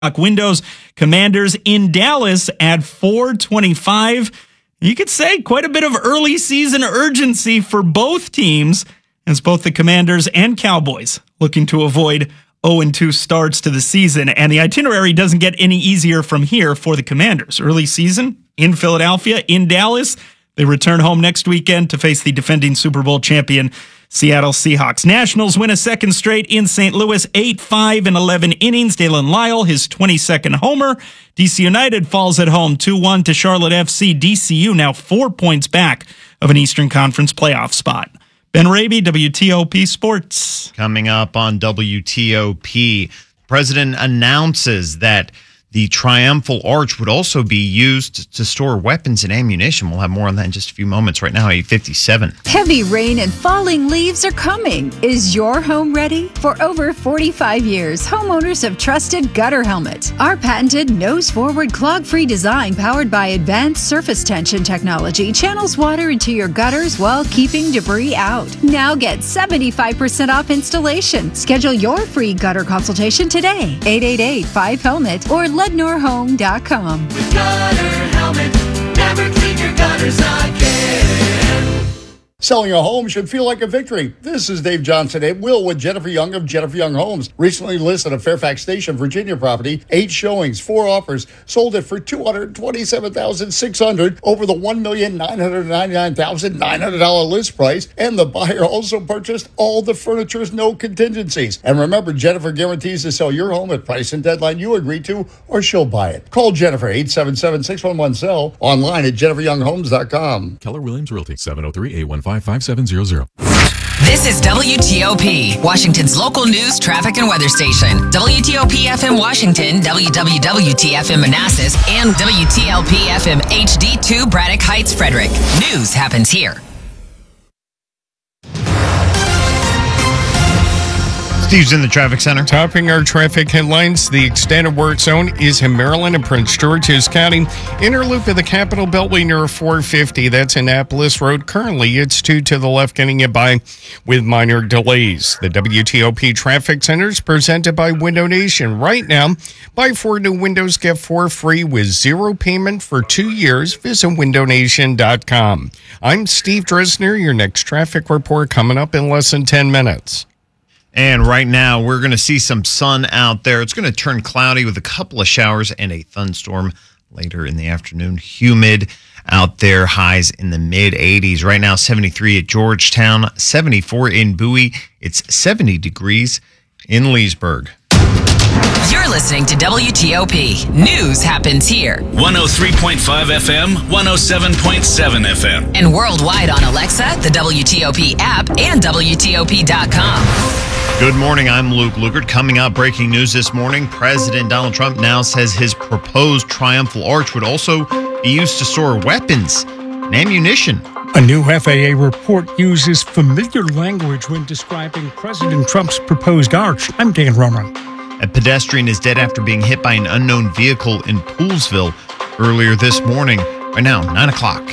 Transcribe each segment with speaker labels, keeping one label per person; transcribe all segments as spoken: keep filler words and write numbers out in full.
Speaker 1: Windows. Commanders in Dallas at four twenty-five. You could say quite a bit of early season urgency for both teams, as both the Commanders and Cowboys looking to avoid oh and two starts to the season. And the itinerary doesn't get any easier from here for the Commanders. Early season in Philadelphia, in Dallas. They return home next weekend to face the defending Super Bowl champion Seattle Seahawks. Nationals win a second straight in Saint Louis, eight five in eleven innings. Dalen Lyle, his twenty-second homer. D C United falls at home two one to Charlotte F C. D C U now four points back of an Eastern Conference playoff spot. Ben Raby, W T O P Sports.
Speaker 2: Coming up on W T O P, the president announces that the Triumphal Arch would also be used to store weapons and ammunition. We'll have more on that in just a few moments. Right now, eight fifty-seven.
Speaker 3: Heavy rain and falling leaves are coming. Is your home ready? For over forty-five years, homeowners have trusted Gutter Helmet. Our patented nose-forward clog-free design powered by advanced surface tension technology channels water into your gutters while keeping debris out. Now get seventy-five percent off installation. Schedule your free gutter consultation today. eight eight eight, five helmet or Lednor Home dot com.
Speaker 4: With Gutter Helmet, never clean your gutters again.
Speaker 5: Selling a home should feel like a victory. This is Dave Johnson at Will with Jennifer Young of Jennifer Young Homes. Recently listed a Fairfax Station, Virginia property. Eight showings, four offers. Sold it for two hundred twenty-seven thousand six hundred dollars over the one million nine hundred ninety-nine thousand nine hundred dollars list price. And the buyer also purchased all the furniture's no contingencies. And remember, Jennifer guarantees to sell your home at price and deadline you agree to, or she'll buy it. Call Jennifer, eight seven seven, six one one, S E L L, online at Jennifer Young Homes dot com.
Speaker 6: Keller Williams Realty, seven oh three, eight one five, five seven zero zero.
Speaker 7: This is W T O P, Washington's local news, traffic, and weather station. W T O P F M Washington, W W W T F M Manassas, and W T L P F M H D two Braddock Heights, Frederick. News happens here.
Speaker 2: Steve's in the traffic center.
Speaker 8: Topping our traffic headlines, the extended work zone is in Maryland and Prince George's County. Inner loop of the Capitol Beltway near four fifty. That's Annapolis Road. Currently, it's two to the left, getting it by with minor delays. The W T O P Traffic Center is presented by Window Nation. Right now, buy four new windows, get four free with zero payment for two years. Visit window nation dot com. I'm Steve Dresner. Your next traffic report coming up in less than ten minutes.
Speaker 2: And right now, we're going to see some sun out there. It's going to turn cloudy with a couple of showers and a thunderstorm later in the afternoon. Humid out there, highs in the mid eighties. Right now, seventy-three at Georgetown, seventy-four in Bowie. It's seventy degrees in Leesburg.
Speaker 7: You're listening to W T O P. News happens here.
Speaker 9: one oh three point five F M, one oh seven point seven F M.
Speaker 7: And worldwide on Alexa, the W T O P app, and W T O P dot com.
Speaker 2: Good morning, I'm Luke Lukert. Coming up, breaking news this morning, President Donald Trump now says his proposed Triumphal Arch would also be used to store weapons and ammunition.
Speaker 10: A new F A A report uses familiar language when describing President Trump's proposed arch. I'm Dan Roman.
Speaker 2: A pedestrian is dead after being hit by an unknown vehicle in Poolesville earlier this morning. Right now, nine o'clock.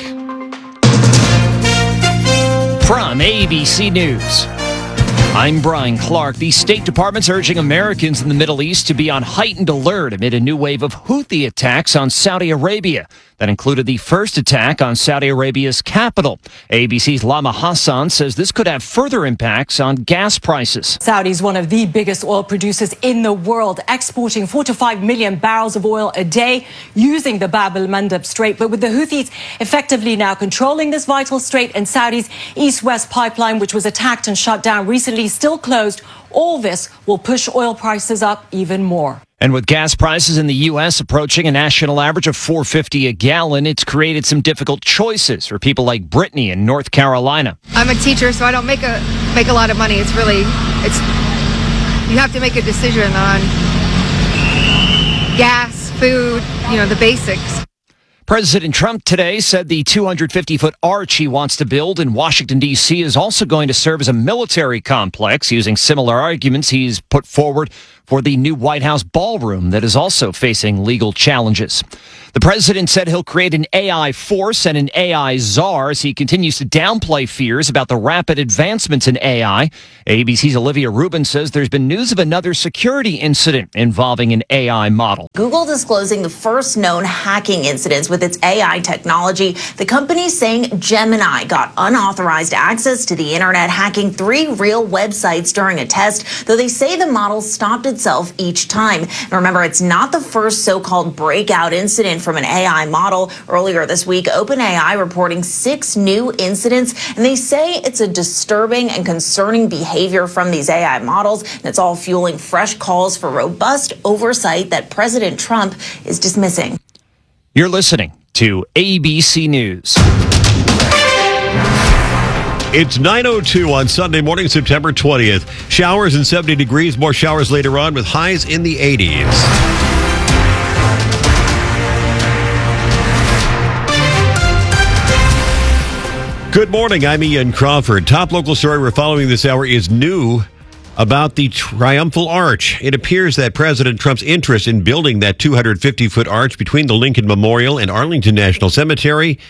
Speaker 11: From A B C News, I'm Brian Clark. The State Department's urging Americans in the Middle East to be on heightened alert amid a new wave of Houthi attacks on Saudi Arabia. That included the first attack on Saudi Arabia's capital. A B C's Lama Hassan says this could have further impacts on gas prices.
Speaker 12: Saudi is one of the biggest oil producers in the world, exporting four to five million barrels of oil a day using the Bab el-Mandeb Strait. But with the Houthis effectively now controlling this vital strait and Saudi's east-west pipeline, which was attacked and shut down recently, still closed, all this will push oil prices up even more.
Speaker 11: And with gas prices in the U S approaching a national average of four fifty a gallon, it's created some difficult choices for people like Brittany in North Carolina.
Speaker 13: I'm a teacher, so I don't make a make a lot of money. It's really, it's you have to make a decision on gas, food, you know, the basics.
Speaker 11: President Trump today said the two hundred fifty foot arch he wants to build in Washington, D C is also going to serve as a military complex, using similar arguments he's put forward for the new White House ballroom that is also facing legal challenges. The president said he'll create an A I force and an A I czar as he continues to downplay fears about the rapid advancements in A I. A B C's Olivia Rubin says there's been news of another security incident involving an A I model.
Speaker 14: Google disclosing the first known hacking incidents with its A I technology. The company saying Gemini got unauthorized access to the internet, hacking three real websites during a test, though they say the model stopped itself each time. And remember, it's not the first so-called breakout incident from an A I model. Earlier this week, OpenAI reporting six new incidents, and they say it's a disturbing and concerning behavior from these A I models, and it's all fueling fresh calls for robust oversight that President Trump is dismissing.
Speaker 11: You're listening to A B C News.
Speaker 15: It's nine oh two on Sunday morning, September twentieth. Showers and seventy degrees, more showers later on with highs in the eighties. Good morning, I'm Ian Crawford. Top local story we're following this hour is new about the Triumphal Arch. It appears that President Trump's interest in building that two hundred fifty foot arch between the Lincoln Memorial and Arlington National Cemetery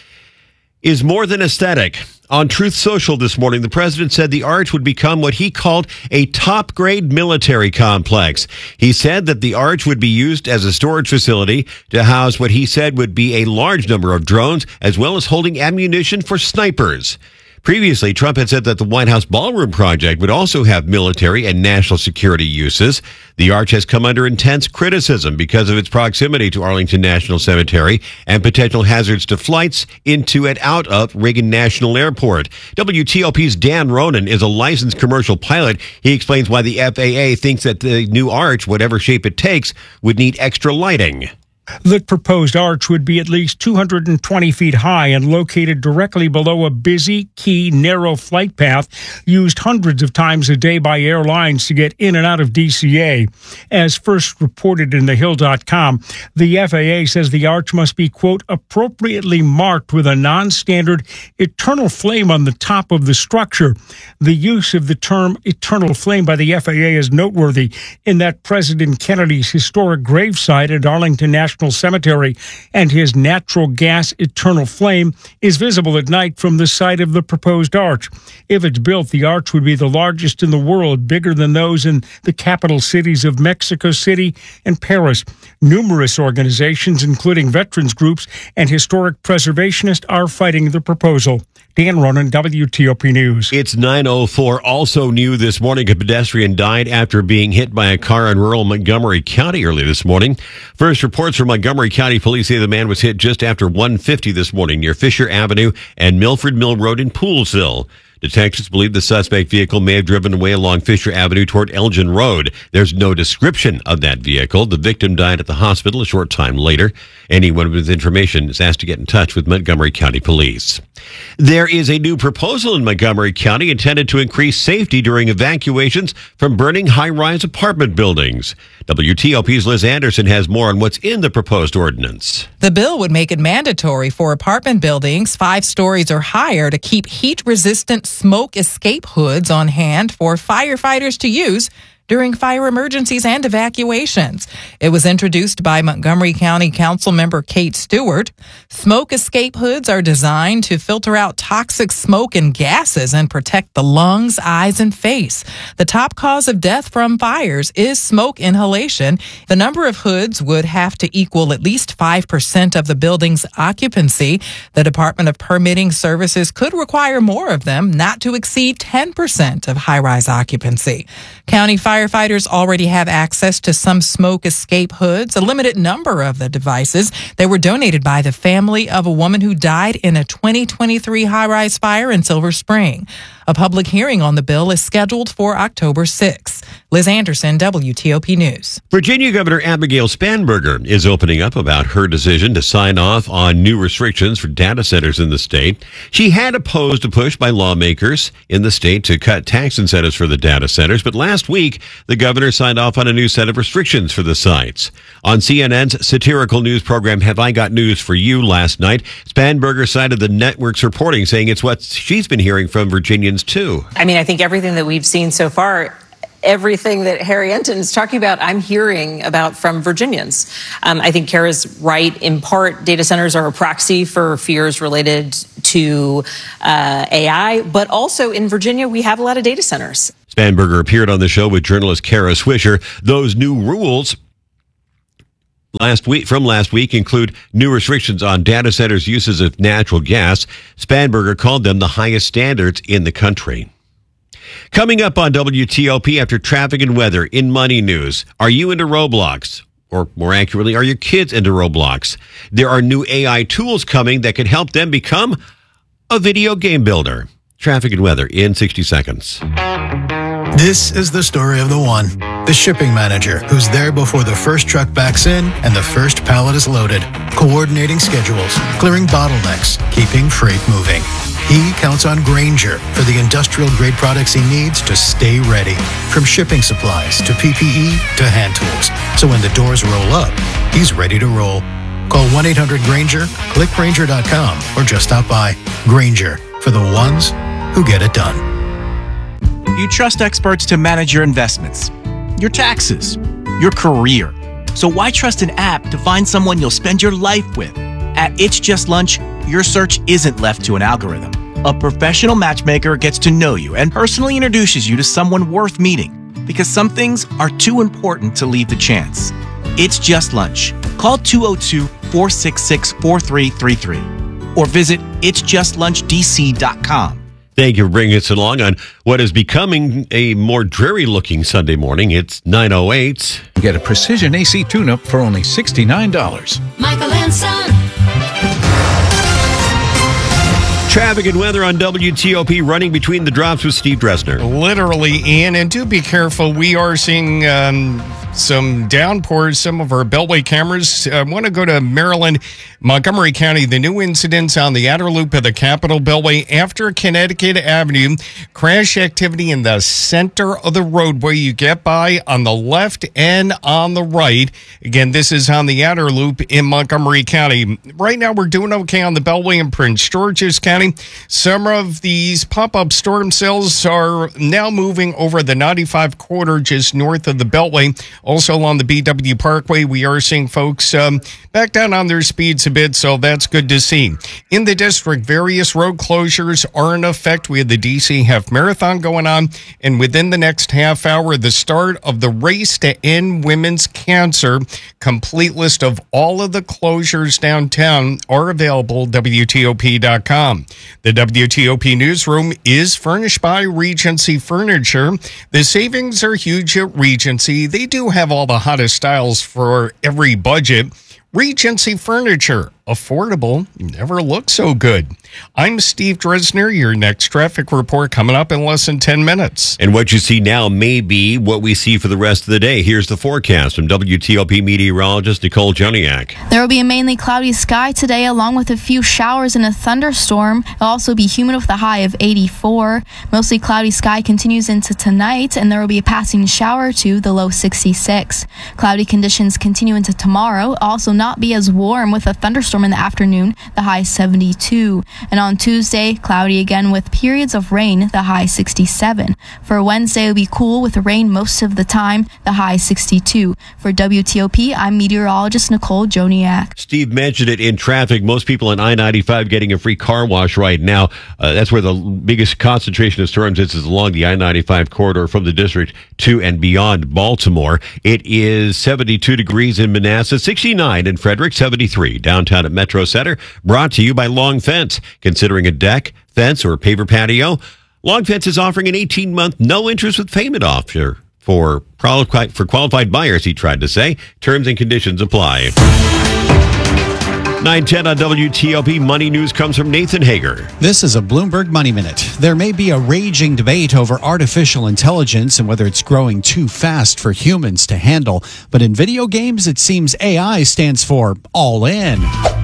Speaker 15: is more than aesthetic. On Truth Social this morning, the president said the arch would become what he called a top-grade military complex. He said that the arch would be used as a storage facility to house what he said would be a large number of drones, as well as holding ammunition for snipers. Previously, Trump had said that the White House ballroom project would also have military and national security uses. The arch has come under intense criticism because of its proximity to Arlington National Cemetery and potential hazards to flights into and out of Reagan National Airport. W T O P's Dan Ronan is a licensed commercial pilot. He explains why the F A A thinks that the new arch, whatever shape it takes, would need extra lighting.
Speaker 10: The proposed arch would be at least two hundred twenty feet high and located directly below a busy, key, narrow flight path used hundreds of times a day by airlines to get in and out of D C A. As first reported in the hill dot com, the F A A says the arch must be, quote, appropriately marked with a non-standard eternal flame on the top of the structure. The use of the term eternal flame by the F A A is noteworthy in that President Kennedy's historic gravesite at Arlington National Cemetery and his natural gas eternal flame is visible at night from the site of the proposed arch. If it's built, the arch would be the largest in the world, bigger than those in the capital cities of Mexico City and Paris. Numerous organizations, including veterans groups and historic preservationists, are fighting the proposal. Dan Ronan, W T O P News.
Speaker 15: It's nine oh four. Also new this morning, a pedestrian died after being hit by a car in rural Montgomery County early this morning. First reports from Montgomery County police say the man was hit just after one fifty this morning near Fisher Avenue and Milford Mill Road in Poolsville. Detectives believe the suspect vehicle may have driven away along Fisher Avenue toward Elgin Road. There's no description of that vehicle. The victim died at the hospital a short time later. Anyone with information is asked to get in touch with Montgomery County Police. There is a new proposal in Montgomery County intended to increase safety during evacuations from burning high-rise apartment buildings. W T O P's Liz Anderson has more on what's in the proposed ordinance.
Speaker 16: The bill would make it mandatory for apartment buildings five stories or higher to keep heat-resistant smoke escape hoods on hand for firefighters to use during fire emergencies and evacuations. It was introduced by Montgomery County Council member Kate Stewart. Smoke escape hoods are designed to filter out toxic smoke and gases and protect the lungs, eyes, and face. The top cause of death from fires is smoke inhalation. The number of hoods would have to equal at least five percent of the building's occupancy. The Department of Permitting Services could require more of them, not to exceed ten percent of high-rise occupancy. County fire Firefighters already have access to some smoke escape hoods, a limited number of the devices. They were donated by the family of a woman who died in a twenty twenty-three high-rise fire in Silver Spring. A public hearing on the bill is scheduled for October sixth. Liz Anderson, W T O P News.
Speaker 15: Virginia Governor Abigail Spanberger is opening up about her decision to sign off on new restrictions for data centers in the state. She had opposed a push by lawmakers in the state to cut tax incentives for the data centers, but last week, the governor signed off on a new set of restrictions for the sites. On C N N's satirical news program, Have I Got News for You last night, Spanberger cited the network's reporting, saying it's what she's been hearing from Virginians, too.
Speaker 17: I mean, I think everything that we've seen so far everything that Harry Enton is talking about, I'm hearing about from Virginians. Um, I think Kara's right. In part, data centers are a proxy for fears related to uh, A I, but also in Virginia, we have a lot of data centers.
Speaker 15: Spanberger appeared on the show with journalist Kara Swisher. Those new rules last week from last week include new restrictions on data centers' uses of natural gas. Spanberger called them the highest standards in the country. Coming up on W T O P after traffic and weather in Money News. Are you into Roblox? Or more accurately, are your kids into Roblox? There are new A I tools coming that can help them become a video game builder. Traffic and weather in sixty seconds.
Speaker 18: This is the story of the one, the shipping manager, who's there before the first truck backs in and the first pallet is loaded, coordinating schedules, clearing bottlenecks, keeping freight moving. He counts on Grainger for the industrial-grade products he needs to stay ready, from shipping supplies to P P E to hand tools. So when the doors roll up, he's ready to roll. Call one eight hundred Grainger, click Grainger dot com, or just stop by. Grainger, for the ones who get it done.
Speaker 19: You trust experts to manage your investments, your taxes, your career. So why trust an app to find someone you'll spend your life with? At It's Just Lunch, your search isn't left to an algorithm. A professional matchmaker gets to know you and personally introduces you to someone worth meeting, because some things are too important to leave to chance. It's Just Lunch. Call two oh two, four six six, four three three three or visit its just lunch d c dot com.
Speaker 15: Thank you for bringing us along on what is becoming a more dreary-looking Sunday morning. It's nine oh eight.
Speaker 20: Get a precision A C tune-up for only sixty-nine dollars.
Speaker 4: Michael and Son.
Speaker 15: Traffic and weather on W T O P, running between the drops with Steve Dresner.
Speaker 8: Literally, Ian, and do be careful. We are seeing um, some downpours. Some of our Beltway cameras. I want to go to Maryland, Montgomery County. The new incidents on the outer loop of the Capitol Beltway after Connecticut Avenue. Crash activity in the center of the roadway. You get by on the left and on the right. Again, this is on the outer loop in Montgomery County. Right now, we're doing okay on the Beltway in Prince George's County. Some of these pop-up storm cells are now moving over the ninety-five corridor just north of the Beltway. Also along the B W Parkway, we are seeing folks um, back down on their speeds a bit, so that's good to see. In the district, various road closures are in effect. We had the D C Half Marathon going on, and within the next half hour, the start of the Race to End Women's Cancer. Complete list of all of the closures downtown are available at W T O P dot com. The W T O P newsroom is furnished by Regency Furniture. The savings are huge at Regency. They do have all the hottest styles for every budget. Regency Furniture, affordable, never looked so good. I'm Steve Dresner. Your next traffic report coming up in less than ten minutes.
Speaker 15: And what you see now may be what we see for the rest of the day. Here's the forecast from W T O P meteorologist Nicole Joniak.
Speaker 21: There will be a mainly cloudy sky today, along with a few showers and a thunderstorm. It'll also be humid with a high of eighty-four. Mostly cloudy sky continues into tonight, and there will be a passing shower or two, the low sixty-six. Cloudy conditions continue into tomorrow. Also not be as warm with a thunderstorm in the afternoon, the high seventy-two. And on Tuesday, cloudy again with periods of rain, the high sixty-seven. For Wednesday, it'll be cool with rain most of the time, the high sixty-two. For W T O P, I'm meteorologist Nicole Joniak.
Speaker 15: Steve mentioned it in traffic. Most people on I ninety-five getting a free car wash right now. Uh, that's where the biggest concentration of storms is, is along the I ninety-five corridor from the district to and beyond Baltimore. It is seventy-two degrees in Manassas, sixty-nine in Frederick, seventy-three downtown at Metro Center. Brought to you by Long Fence. Considering a deck, fence, or paver patio, Long Fence is offering an eighteen-month no-interest with payment offer for, qualified, for qualified buyers, he tried to say. Terms and conditions apply. nine ten on W T O P. Money news comes from Nathan Hager.
Speaker 22: This is a Bloomberg Money Minute. There may be a raging debate over artificial intelligence and whether it's growing too fast for humans to handle. But in video games, it seems A I stands for all in.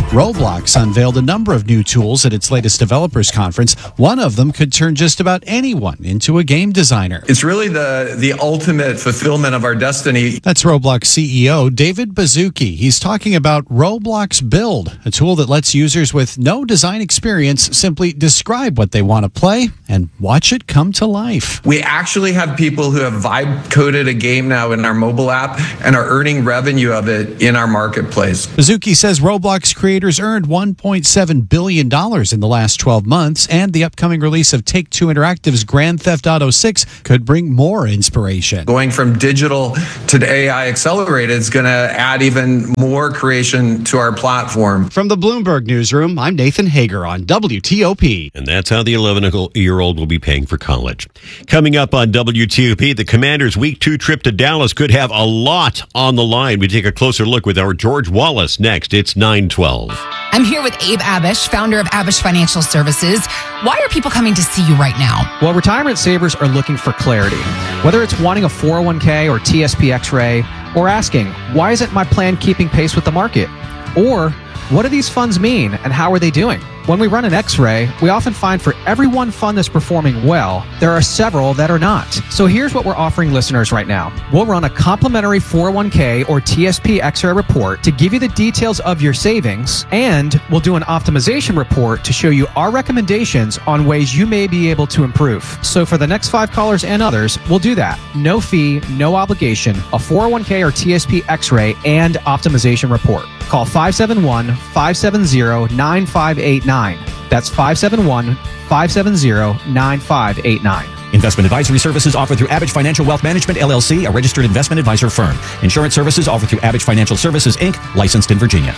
Speaker 22: Roblox unveiled a number of new tools at its latest developers conference. One of them could turn just about anyone into a game designer.
Speaker 1: It's really the, the ultimate fulfillment of our destiny.
Speaker 22: That's Roblox C E O David Baszucki. He's talking about Roblox Build, a tool that lets users with no design experience simply describe what they want to play and watch it come to life.
Speaker 1: We actually have people who have vibe coded a game now in our mobile app and are earning revenue of it in our marketplace.
Speaker 22: Baszucki says Roblox creators earned one point seven billion dollars in the last twelve months, and the upcoming release of Take-Two Interactive's Grand Theft Auto six could bring more inspiration.
Speaker 1: Going from digital to A I accelerated is going to add even more creation to our platform.
Speaker 22: From the Bloomberg Newsroom, I'm Nathan Hager on W T O P.
Speaker 15: And that's how the eleven-year-old will be paying for college. Coming up on W T O P, the Commanders' Week two trip to Dallas could have a lot on the line. We take a closer look with our George Wallace next. It's nine twelve.
Speaker 3: I'm here with Abe Abish, founder of Abish Financial Services. Why are people coming to see you right now?
Speaker 23: Well, retirement savers are looking for clarity. Whether it's wanting a four oh one k or T S P X-ray, or asking, why isn't my plan keeping pace with the market? Or, what do these funds mean and how are they doing? When we run an X-ray, we often find for every one fund that's performing well, there are several that are not. So here's what we're offering listeners right now. We'll run a complimentary four oh one k or T S P X-ray report to give you the details of your savings, and we'll do an optimization report to show you our recommendations on ways you may be able to improve. So for the next five callers and others, we'll do that. No fee, no obligation, a four oh one k or T S P X-ray and optimization report. Call five seven one, five seven zero, nine five eight nine. That's five seven one, five seven zero, nine five eight nine.
Speaker 24: Investment advisory services offered through Abish Financial Wealth Management, L L C, a registered investment advisor firm. Insurance services offered through Abish Financial Services, Incorporated, licensed in Virginia.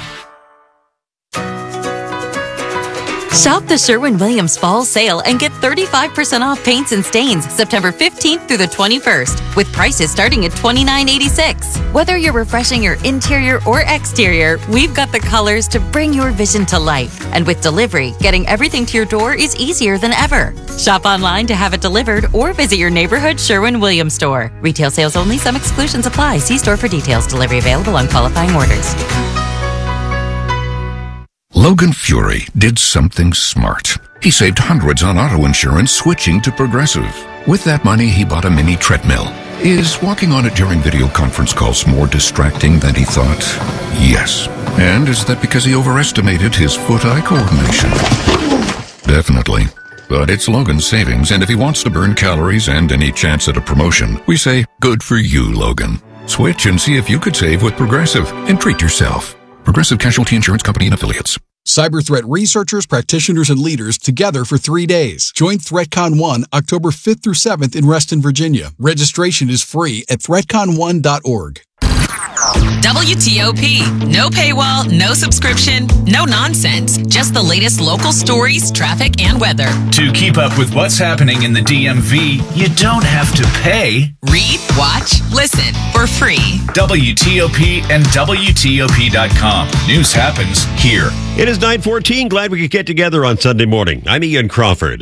Speaker 25: Shop the Sherwin-Williams Fall Sale and get thirty-five percent off paints and stains September fifteenth through the twenty-first, with prices starting at twenty-nine eighty-six. Whether you're refreshing your interior or exterior, we've got the colors to bring your vision to life. And with delivery, getting everything to your door is easier than ever. Shop online to have it delivered or visit your neighborhood Sherwin-Williams store. Retail sales only. Some exclusions apply. See store for details. Delivery available on qualifying orders.
Speaker 26: Logan Fury did something smart. He saved hundreds on auto insurance switching to Progressive. With that money, he bought a mini treadmill. Is walking on it during video conference calls more distracting than he thought? Yes. And is that because he overestimated his foot-eye coordination? Definitely. But it's Logan's savings, and if he wants to burn calories and any chance at a promotion, we say, good for you, Logan. Switch and see if you could save with Progressive and treat yourself. Progressive Casualty Insurance Company and Affiliates.
Speaker 27: Cyber threat researchers, practitioners, and leaders together for three days. Join ThreatCon one October fifth through seventh in Reston, Virginia. Registration is free at threat con one dot org.
Speaker 7: W T O P. No paywall, no subscription, no nonsense. Just the latest local stories, traffic, and weather.
Speaker 9: To keep up with what's happening in the D M V, you don't have to pay.
Speaker 7: Read, watch, listen for free.
Speaker 9: W T O P and W T O P dot com. News happens here.
Speaker 15: It is nine fourteen. Glad we could get together on Sunday morning. I'm Ian Crawford.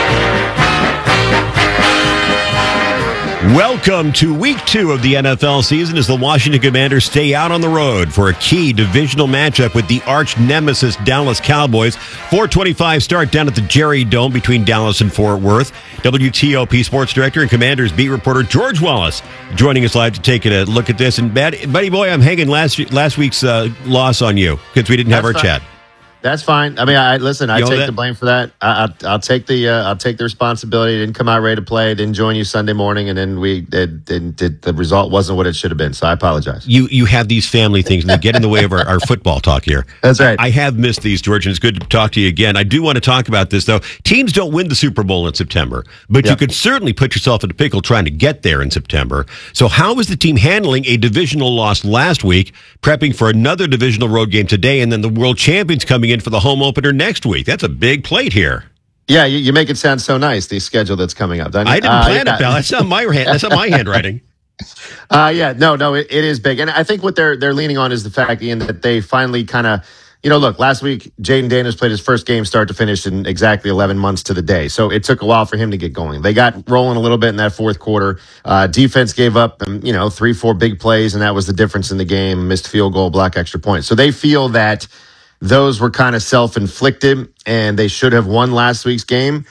Speaker 15: Welcome to week two of the N F L season as the Washington Commanders stay out on the road for a key divisional matchup with the arch nemesis Dallas Cowboys. four twenty-five start down at the Jerry Dome between Dallas and Fort Worth. W T O P sports director and Commanders beat reporter George Wallace joining us live to take a look at this. And buddy boy, I'm hanging last last week's uh, loss on you because we didn't have That's our fine. chat.
Speaker 28: That's fine. I mean, I listen. I
Speaker 15: You know
Speaker 28: take
Speaker 15: that?
Speaker 28: the blame for that. I, I, I'll take the uh, I'll take the responsibility. Didn't come out ready to play. Didn't join you Sunday morning, and then we did. did, did the result wasn't what it should have been. So I apologize.
Speaker 15: You you have these family things, and they get in the way of our, our football talk here.
Speaker 28: That's right.
Speaker 15: I have missed these, George, and it's good to talk to you again. I do want to talk about this, though. Teams don't win the Super Bowl in September, but
Speaker 28: Yep.
Speaker 15: you could certainly put yourself in a pickle trying to get there in September. So how is the team handling a divisional loss last week, prepping for another divisional road game today, and then the world champions coming in for the home opener next week? That's a big plate here.
Speaker 28: Yeah, you, you make it sound so nice. The schedule that's coming up.
Speaker 15: I didn't
Speaker 28: Uh,
Speaker 15: plan
Speaker 28: yeah.
Speaker 15: it, pal. That's not my hand. That's not my handwriting.
Speaker 28: Uh, yeah, no, no, it, it is big, and I think what they're they're leaning on is the fact, Ian, that they finally kind of, you know, look, last week Jaden Daniels played his first game start to finish in exactly eleven months to the day, so it took a while for him to get going. They got rolling a little bit in that fourth quarter. Uh, defense gave up, um, you know, three, four big plays, and that was the difference in the game. Missed field goal, block extra point. So they feel that those were kind of self-inflicted, and they should have won last week's game.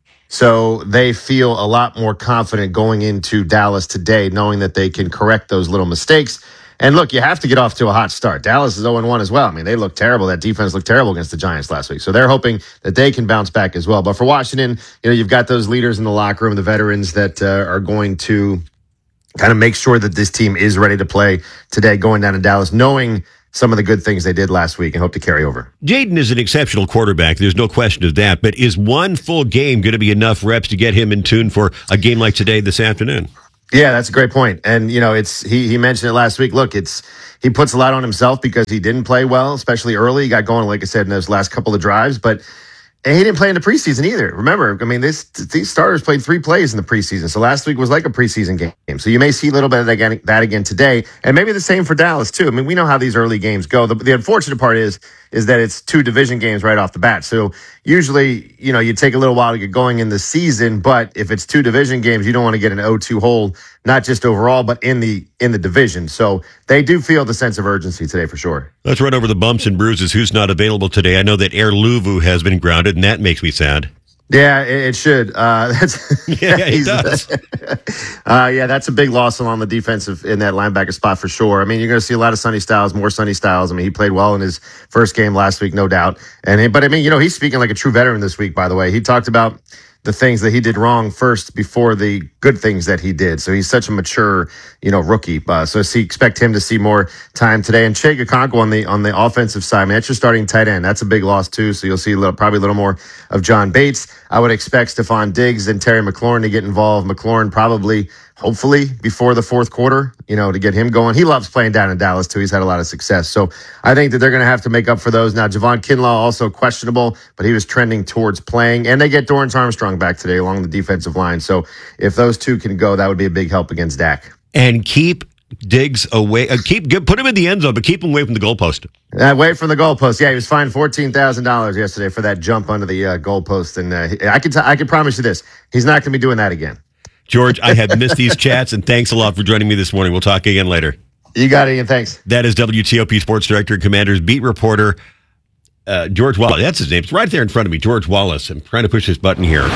Speaker 28: So they feel a lot more confident going into Dallas today, knowing that they can correct those little mistakes. And look, you have to get off to a hot start. Dallas is oh and one as well. I mean, they look terrible. That defense looked terrible against the Giants last week. So they're hoping that they can bounce back as well. But for Washington, you know, you've got those leaders in the locker room, the veterans that uh, are going to kind of make sure that this team is ready to play today going down to Dallas, knowing some of the good things they did last week and hope to carry over.
Speaker 15: Jaden is an exceptional quarterback. There's no question of that. But is one full game going to be enough reps to get him in tune for a game like today this afternoon?
Speaker 28: Yeah, that's a great point. And, you know, it's he he mentioned it last week. Look, it's he puts a lot on himself because he didn't play well, especially early. He got going, like I said, in those last couple of drives. But and he didn't play in the preseason either. Remember, I mean, this, these starters played three plays in the preseason. So last week was like a preseason game. So you may see a little bit of that again, that again today. And maybe the same for Dallas, too. I mean, we know how these early games go. The, the unfortunate part is, is that it's two division games right off the bat. So usually, you know, you take a little while to get going in the season. But if it's two division games, you don't want to get an oh two hold, not just overall, but in the in the division. So they do feel the sense of urgency today for sure.
Speaker 15: Let's run over the bumps and bruises. Who's not available today? I know that Air Luvu has been grounded, and that makes me sad.
Speaker 28: Yeah, it, it should. Uh, that's,
Speaker 15: yeah, it does.
Speaker 28: uh, yeah, that's a big loss along the defensive in that linebacker spot for sure. I mean, you're going to see a lot of Sonny Styles, more Sonny Styles. I mean, he played well in his first game last week, no doubt. And he, but I mean, you know, he's speaking like a true veteran this week. By the way, he talked about the things that he did wrong first before the good things that he did. So he's such a mature, you know, rookie. Uh, so see, expect him to see more time today. And Chig Okonkwo on the on the offensive side, man, that's your starting tight end. That's a big loss too. So you'll see a little, probably a little more of John Bates. I would expect Stephon Diggs and Terry McLaurin to get involved. McLaurin probably, hopefully, before the fourth quarter, you know, to get him going. He loves playing down in Dallas too. He's had a lot of success. So I think that they're going to have to make up for those. Now, Javon Kinlaw also questionable, but he was trending towards playing. And they get Dorrance Armstrong back today along the defensive line. So if those two can go, that would be a big help against Dak.
Speaker 15: And keep Diggs away. Uh, keep get, put him in the end zone, but keep him away from the goalpost.
Speaker 28: Uh, away from the goalpost. Yeah, he was fined fourteen thousand dollars yesterday for that jump under the uh, goalpost. And uh, I can t- I can promise you this: he's not going to be doing that again.
Speaker 15: George, I have missed these chats, and thanks a lot for joining me this morning. We'll talk again later.
Speaker 28: You got it, Ian. Thanks.
Speaker 15: That is W T O P Sports Director and Commanders beat reporter uh, George Wallace. That's his name. It's right there in front of me, George Wallace. I'm trying to push this button here.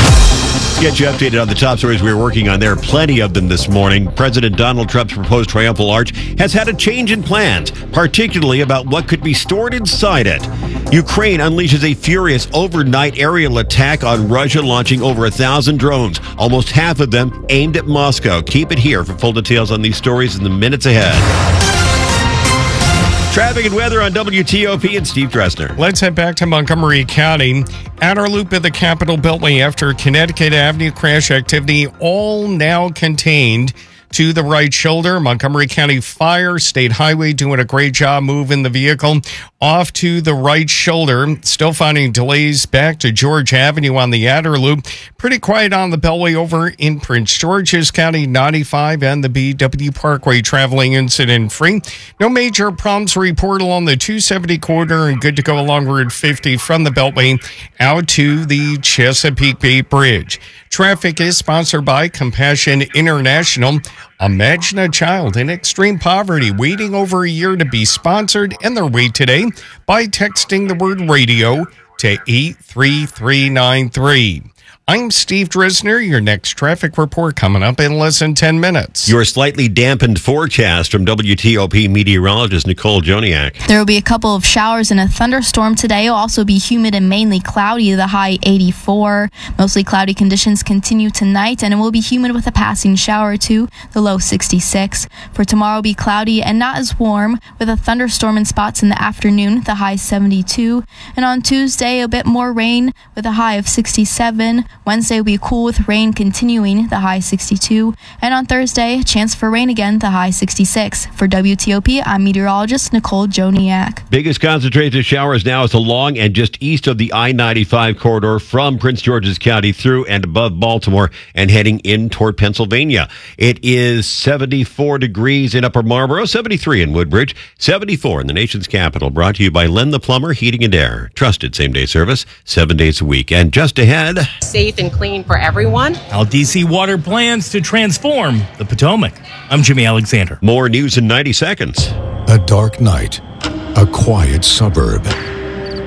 Speaker 15: Get you updated on the top stories we're working on. There are plenty of them this morning. President Donald Trump's proposed triumphal arch has had a change in plans, particularly about what could be stored inside it. Ukraine unleashes a furious overnight aerial attack on Russia, launching over a thousand drones, almost half of them aimed at Moscow. Keep it here for full details on these stories in the minutes ahead. Traffic and weather on W T O P and Steve Dressner.
Speaker 8: Let's head back to Montgomery County. Outer loop of the Capitol Beltway after Connecticut Avenue crash activity, all now contained to the right shoulder. Montgomery County Fire, State Highway doing a great job moving the vehicle off to the right shoulder. Still finding delays back to George Avenue on the outer loop. Pretty quiet on the Beltway over in Prince George's County, ninety-five and the B W Parkway traveling incident free. No major problems to report along the two seventy corridor and good to go along Route fifty from the Beltway out to the Chesapeake Bay Bridge. Traffic is sponsored by Compassion International. Imagine a child in extreme poverty waiting over a year to be sponsored and their wait today by texting the word radio to eight three three nine three. I'm Steve Drisner. Your next traffic report coming up in less than ten minutes.
Speaker 15: Your slightly dampened forecast from W T O P meteorologist Nicole Joniak.
Speaker 21: There will be a couple of showers and a thunderstorm today. It will also be humid and mainly cloudy, the high eighty-four. Mostly cloudy conditions continue tonight, and it will be humid with a passing shower or two, the low sixty-six. For tomorrow, it will be cloudy and not as warm, with a thunderstorm in spots in the afternoon, the high seventy-two. And on Tuesday, a bit more rain with a high of sixty-seven. Wednesday will be cool with rain continuing, the high sixty-two. And on Thursday, chance for rain again, the high sixty-six. For W T O P, I'm meteorologist Nicole Joniak.
Speaker 15: Biggest concentration of showers now is along and just east of the I ninety-five corridor from Prince George's County through and above Baltimore and heading in toward Pennsylvania. It is seventy-four degrees in Upper Marlboro, seventy-three in Woodbridge, seventy-four in the nation's capital. Brought to you by Len the Plumber Heating and Air. Trusted same-day service, seven days a week. And just ahead,
Speaker 2: safe and clean for everyone.
Speaker 5: How D C Water plans to transform the Potomac. I'm Jimmy Alexander.
Speaker 15: More news in ninety seconds.
Speaker 6: A dark night, a quiet suburb.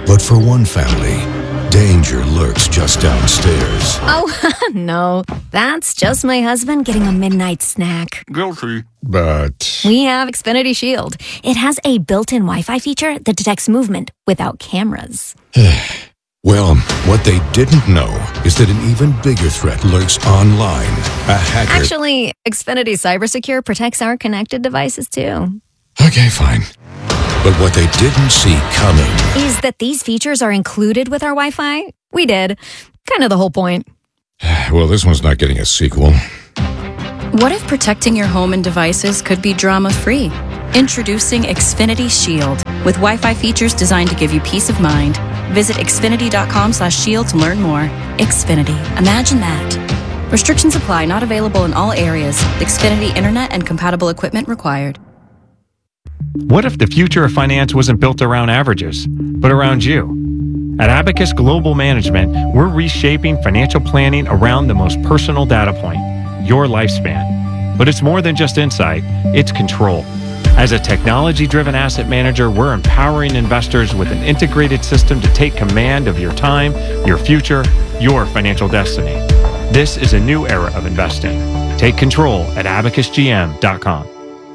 Speaker 6: But for one family, danger lurks just downstairs.
Speaker 10: Oh, no. That's just my husband getting a midnight snack.
Speaker 6: Guilty. But
Speaker 10: We have Xfinity Shield. It has a built-in Wi-Fi feature that detects movement without cameras.
Speaker 6: well, what they didn't know is that an even bigger threat lurks online. A hacker.
Speaker 10: Actually, Xfinity Cybersecure protects our connected devices, too.
Speaker 6: Okay, fine. But what they didn't see coming
Speaker 10: Is that these features are included with our Wi-Fi? We did. Kind of the whole point.
Speaker 6: Well, this one's not getting a sequel.
Speaker 11: What if protecting your home and devices could be drama-free? Introducing Xfinity Shield with Wi-Fi features designed to give you peace of mind. Visit xfinity.com slash shield to learn more. Xfinity. Imagine that. Restrictions apply. Not available in all areas. Xfinity Internet and compatible equipment required.
Speaker 12: What if the future of finance wasn't built around averages, but around you? At Abacus Global Management, we're reshaping financial planning around the most personal data point, your lifespan. But it's more than just insight, it's control. As a technology-driven asset manager, we're empowering investors with an integrated system to take command of your time, your future, your financial destiny. This is a new era of investing. Take control at abacus g m dot com.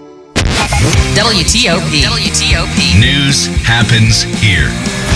Speaker 7: W T O P. W T O P.
Speaker 9: News happens here.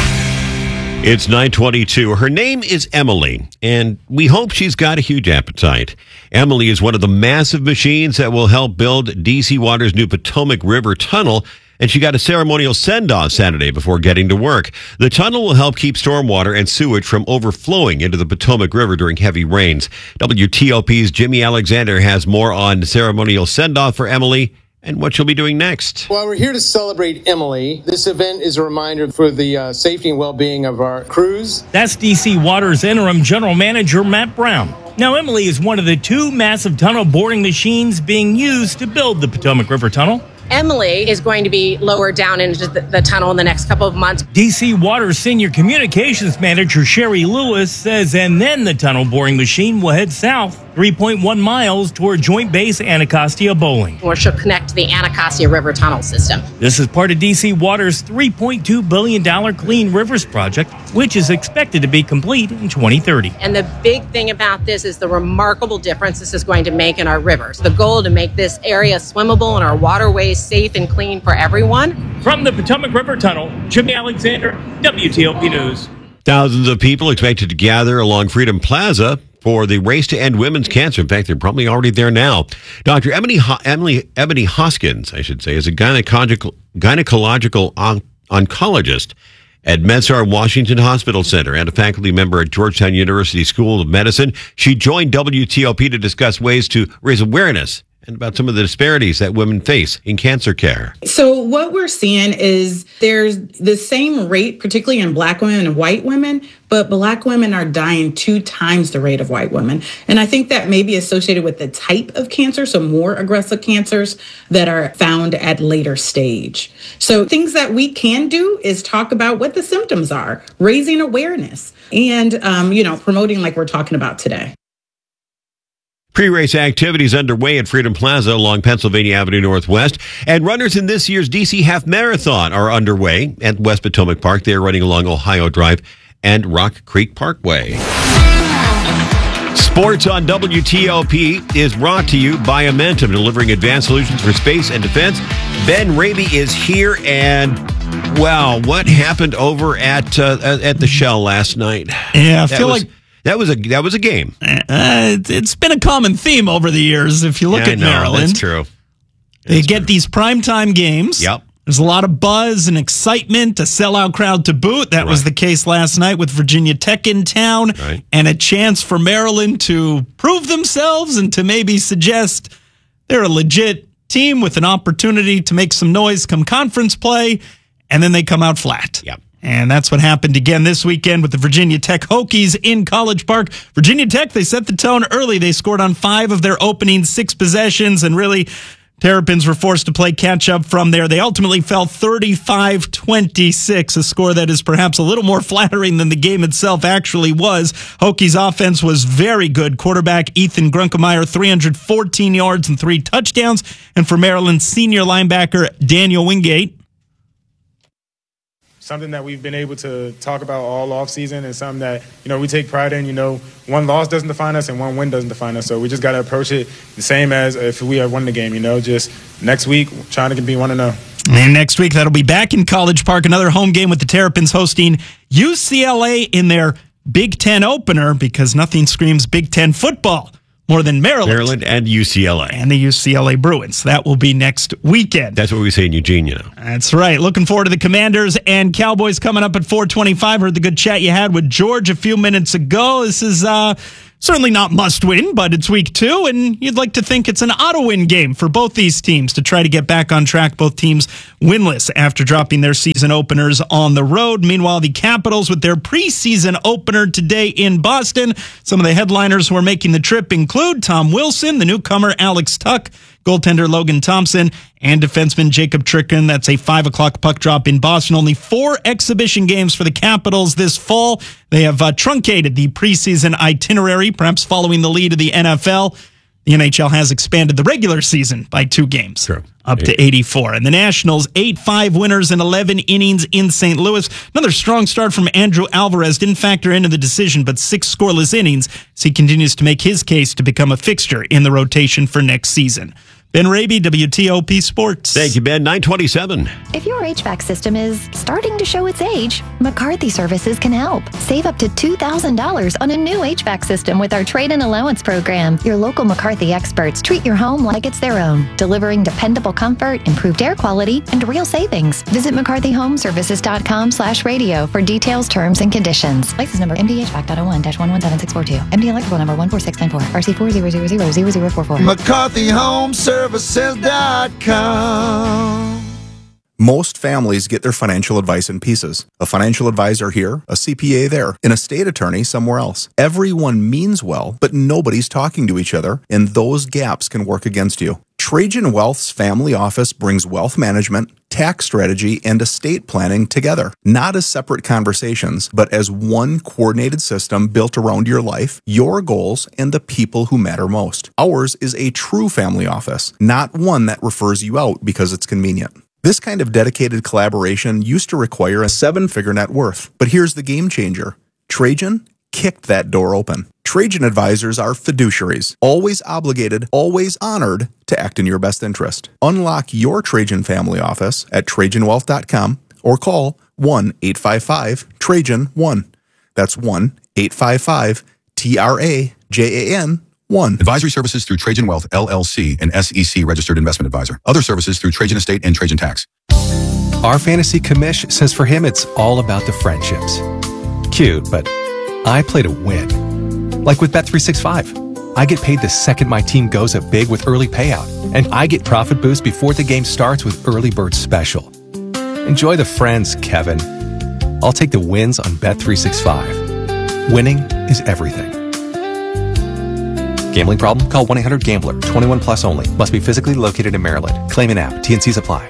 Speaker 15: It's nine twenty-two. Her name is Emily, and we hope she's got a huge appetite. Emily is one of the massive machines that will help build D C Water's new Potomac River Tunnel, and she got a ceremonial send-off Saturday before getting to work. The tunnel will help keep stormwater and sewage from overflowing into the Potomac River during heavy rains. W T O P's Jimmy Alexander has more on the ceremonial send-off for Emily and what she'll be doing next.
Speaker 13: Well, we're here to celebrate Emily. This event is a reminder for the uh, safety and well-being of our crews.
Speaker 5: That's D C Water's interim general manager, Matt Brown. Now, Emily is one of the two massive tunnel boring machines being used to build the Potomac River Tunnel.
Speaker 2: Emily is going to be lowered down into the, the tunnel in the next couple of months.
Speaker 5: D C Water Senior Communications Manager Sherry Lewis says, and then the tunnel boring machine will head south three point one miles toward Joint Base Anacostia Bowling,
Speaker 2: Where she'll connect to the Anacostia River Tunnel system.
Speaker 5: This is part of D C Water's three point two billion dollars Clean Rivers project, which is expected to be complete in twenty thirty.
Speaker 2: And the big thing about this is the remarkable difference this is going to make in our rivers. The goal to make this area swimmable and our waterways safe and clean for everyone.
Speaker 5: From the Potomac River Tunnel, Jimmy Alexander, W T O P News.
Speaker 15: Thousands of people expected to gather along Freedom Plaza for the race to end women's cancer. In fact, they're probably already there now. Doctor Emily, Ho- Emily Ebony Hoskins, I should say, is a gynecological, gynecological on- oncologist at MedStar Washington Hospital Center and a faculty member at Georgetown University School of Medicine. She joined W T O P to discuss ways to raise awareness and about some of the disparities that women face in cancer care.
Speaker 14: So what we're seeing is there's the same rate, particularly in Black women and white women, but Black women are dying two times the rate of white women. And I think that may be associated with the type of cancer, so more aggressive cancers that are found at later stage. So things that we can do is talk about what the symptoms are, raising awareness, and, um, you know, promoting like we're talking about today.
Speaker 15: Pre-race activities underway at Freedom Plaza along Pennsylvania Avenue Northwest, and runners in this year's D C Half Marathon are underway at West Potomac Park. They are running along Ohio Drive and Rock Creek Parkway. Sports on W T O P is brought to you by Amentum, delivering advanced solutions for space and defense. Ben Raby is here, and wow, what happened over at uh, at the Shell last night?
Speaker 16: Yeah, I
Speaker 15: That
Speaker 16: feel
Speaker 15: was-
Speaker 16: like
Speaker 15: That was a that was a game.
Speaker 16: Uh, it- it's been a common theme over the years. If you look
Speaker 15: Yeah, I
Speaker 16: at
Speaker 15: know,
Speaker 16: Maryland,
Speaker 15: that's true.
Speaker 16: They get these primetime games.
Speaker 15: Yep.
Speaker 16: There's a lot of buzz and excitement, a sellout crowd to boot. That was the case last night with Virginia Tech in town,
Speaker 15: Right.
Speaker 16: and a chance for Maryland to prove themselves and to maybe suggest they're a legit team with an opportunity to make some noise come conference play, and then they come out flat.
Speaker 15: Yep.
Speaker 16: And that's what happened again this weekend with the Virginia Tech Hokies in College Park. Virginia Tech, they set the tone early. They scored on five of their opening six possessions, and really, Terrapins were forced to play catch-up from there. They ultimately fell thirty-five twenty-six, a score that is perhaps a little more flattering than the game itself actually was. Hokies offense was very good. Quarterback Ethan Grunkemeyer, three hundred fourteen yards and three touchdowns. And for Maryland, senior linebacker Daniel Wingate,
Speaker 1: something that we've been able to talk about all offseason and something that, you know, we take pride in. You know, one loss doesn't define us and one win doesn't define us. So we just got to approach it the same as if we had won the game, you know, just next week trying to be one and oh.
Speaker 16: And next week, that'll be back in College Park. Another home game with the Terrapins hosting U C L A in their Big Ten opener, because nothing screams Big Ten football more than Maryland.
Speaker 15: Maryland and U C L A.
Speaker 16: And the U C L A Bruins. That will be next weekend.
Speaker 15: That's what we say in Eugene, you know.
Speaker 16: That's right. Looking forward to the Commanders and Cowboys coming up at four twenty-five. Heard the good chat you had with George a few minutes ago. This is uh, certainly not must win, but it's week two, and you'd like to think it's an auto-win game for both these teams to try to get back on track. Both teams winless after dropping their season openers on the road. Meanwhile, the Capitals with their preseason opener today in Boston. Some of the headliners who are making the trip include Tom Wilson, the newcomer Alex Tuck, goaltender Logan Thompson, and defenseman Jacob Tricken. That's a five o'clock puck drop in Boston. Only four exhibition games for the Capitals this fall. They have uh, truncated the preseason itinerary, perhaps following the lead of the N F L. The N H L has expanded the regular season by two games, True. up to eighty-four. And the Nationals, eight five winners in eleven innings in Saint Louis. Another strong start from Andrew Alvarez. Didn't factor into the decision, but six scoreless innings as he continues to make his case to become a fixture in the rotation for next season. Ben Raby, W T O P Sports.
Speaker 15: Thank you, Ben. nine twenty-seven.
Speaker 10: If your H V A C system is starting to show its age, McCarthy Services can help. Save up to two thousand dollars on a new H V A C system with our trade-in allowance program. Your local McCarthy experts treat your home like it's their own, delivering dependable comfort, improved air quality, and real savings. Visit mccarthy home services dot com slash radio for details, terms, and conditions. License number M D H V A C dot one dash one one seven six four two. M D electrical number one four six nine four. R C four zero zero zero zero zero four four.
Speaker 3: McCarthy Home Services. Services dot com. Most families get their financial advice in pieces. A financial advisor here, a C P A there, an estate attorney somewhere else. Everyone means well, but nobody's talking to each other, and those gaps can work against you. Trajan Wealth's family office brings wealth management, tax strategy, and estate planning together, not as separate conversations, but as one coordinated system built around your life, your goals, and the people who matter most. Ours is a true family office, not one that refers you out because it's convenient. This kind of dedicated collaboration used to require a seven-figure net worth, but here's the game changer. Trajan kicked that door open. Trajan advisors are fiduciaries, always obligated, always honored to act in your best interest. Unlock your Trajan family office at trajan wealth dot com or call one eight five five Trajan one. That's one eight five five T R A J A N one.
Speaker 4: Advisory services through Trajan Wealth, L L C, an S E C registered investment advisor. Other services through Trajan Estate and Trajan Tax.
Speaker 17: Our fantasy commish says for him it's all about the friendships. Cute, but I play to win. Like with Bet three sixty-five. I get paid the second my team goes up big with early payout, and I get profit boost before the game starts with Early Bird Special. Enjoy the friends, Kevin. I'll take the wins on Bet three sixty-five. Winning is everything. Gambling problem? Call one eight hundred gambler. twenty-one plus only. Must be physically located in Maryland. Claim an app. T and Cs apply.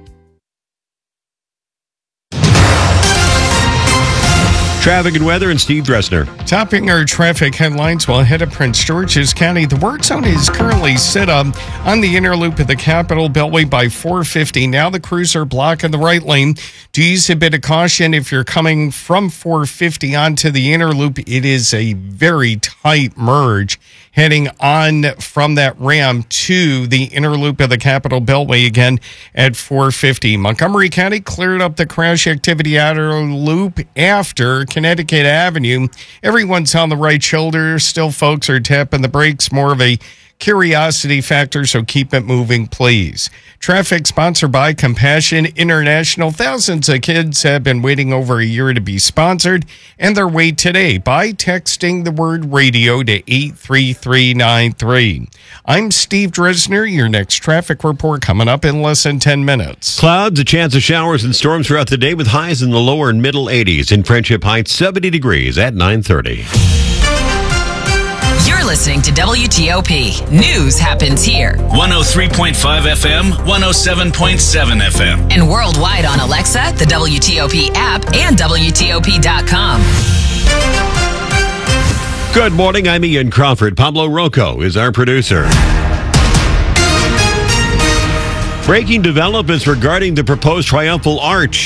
Speaker 15: Traffic and weather and Steve Dressner.
Speaker 8: Topping our traffic headlines while ahead of Prince George's County. The work zone is currently set up on the inner loop of the Capitol Beltway by four fifty. Now the crews are blocking the right lane. Do use a bit of caution if you're coming from four fifty onto the inner loop. It is a very tight merge heading on from that ramp to the inner loop of the Capitol Beltway again at four fifty. Montgomery County cleared up the crash activity outer loop after Connecticut Avenue. Everyone's on the right shoulder. Still, folks are tapping the brakes. More of a curiosity factor, so keep it moving, please. Traffic sponsored by Compassion International. Thousands of kids have been waiting over a year to be sponsored, and they're wait today by texting the word radio to eight three three nine three. I'm Steve Dresner. Your next traffic report coming up in less than ten minutes.
Speaker 15: Clouds, a chance of showers and storms throughout the day with highs in the lower and middle eighties. In Friendship Heights, seventy degrees at nine thirty.
Speaker 7: You're listening to W T O P. News happens here.
Speaker 9: one oh three point five F M, one oh seven point seven F M.
Speaker 7: And worldwide on Alexa, the W T O P app, and W T O P dot com.
Speaker 15: Good morning. I'm Ian Crawford. Pablo Rocco is our producer. Breaking developments regarding the proposed Triumphal Arch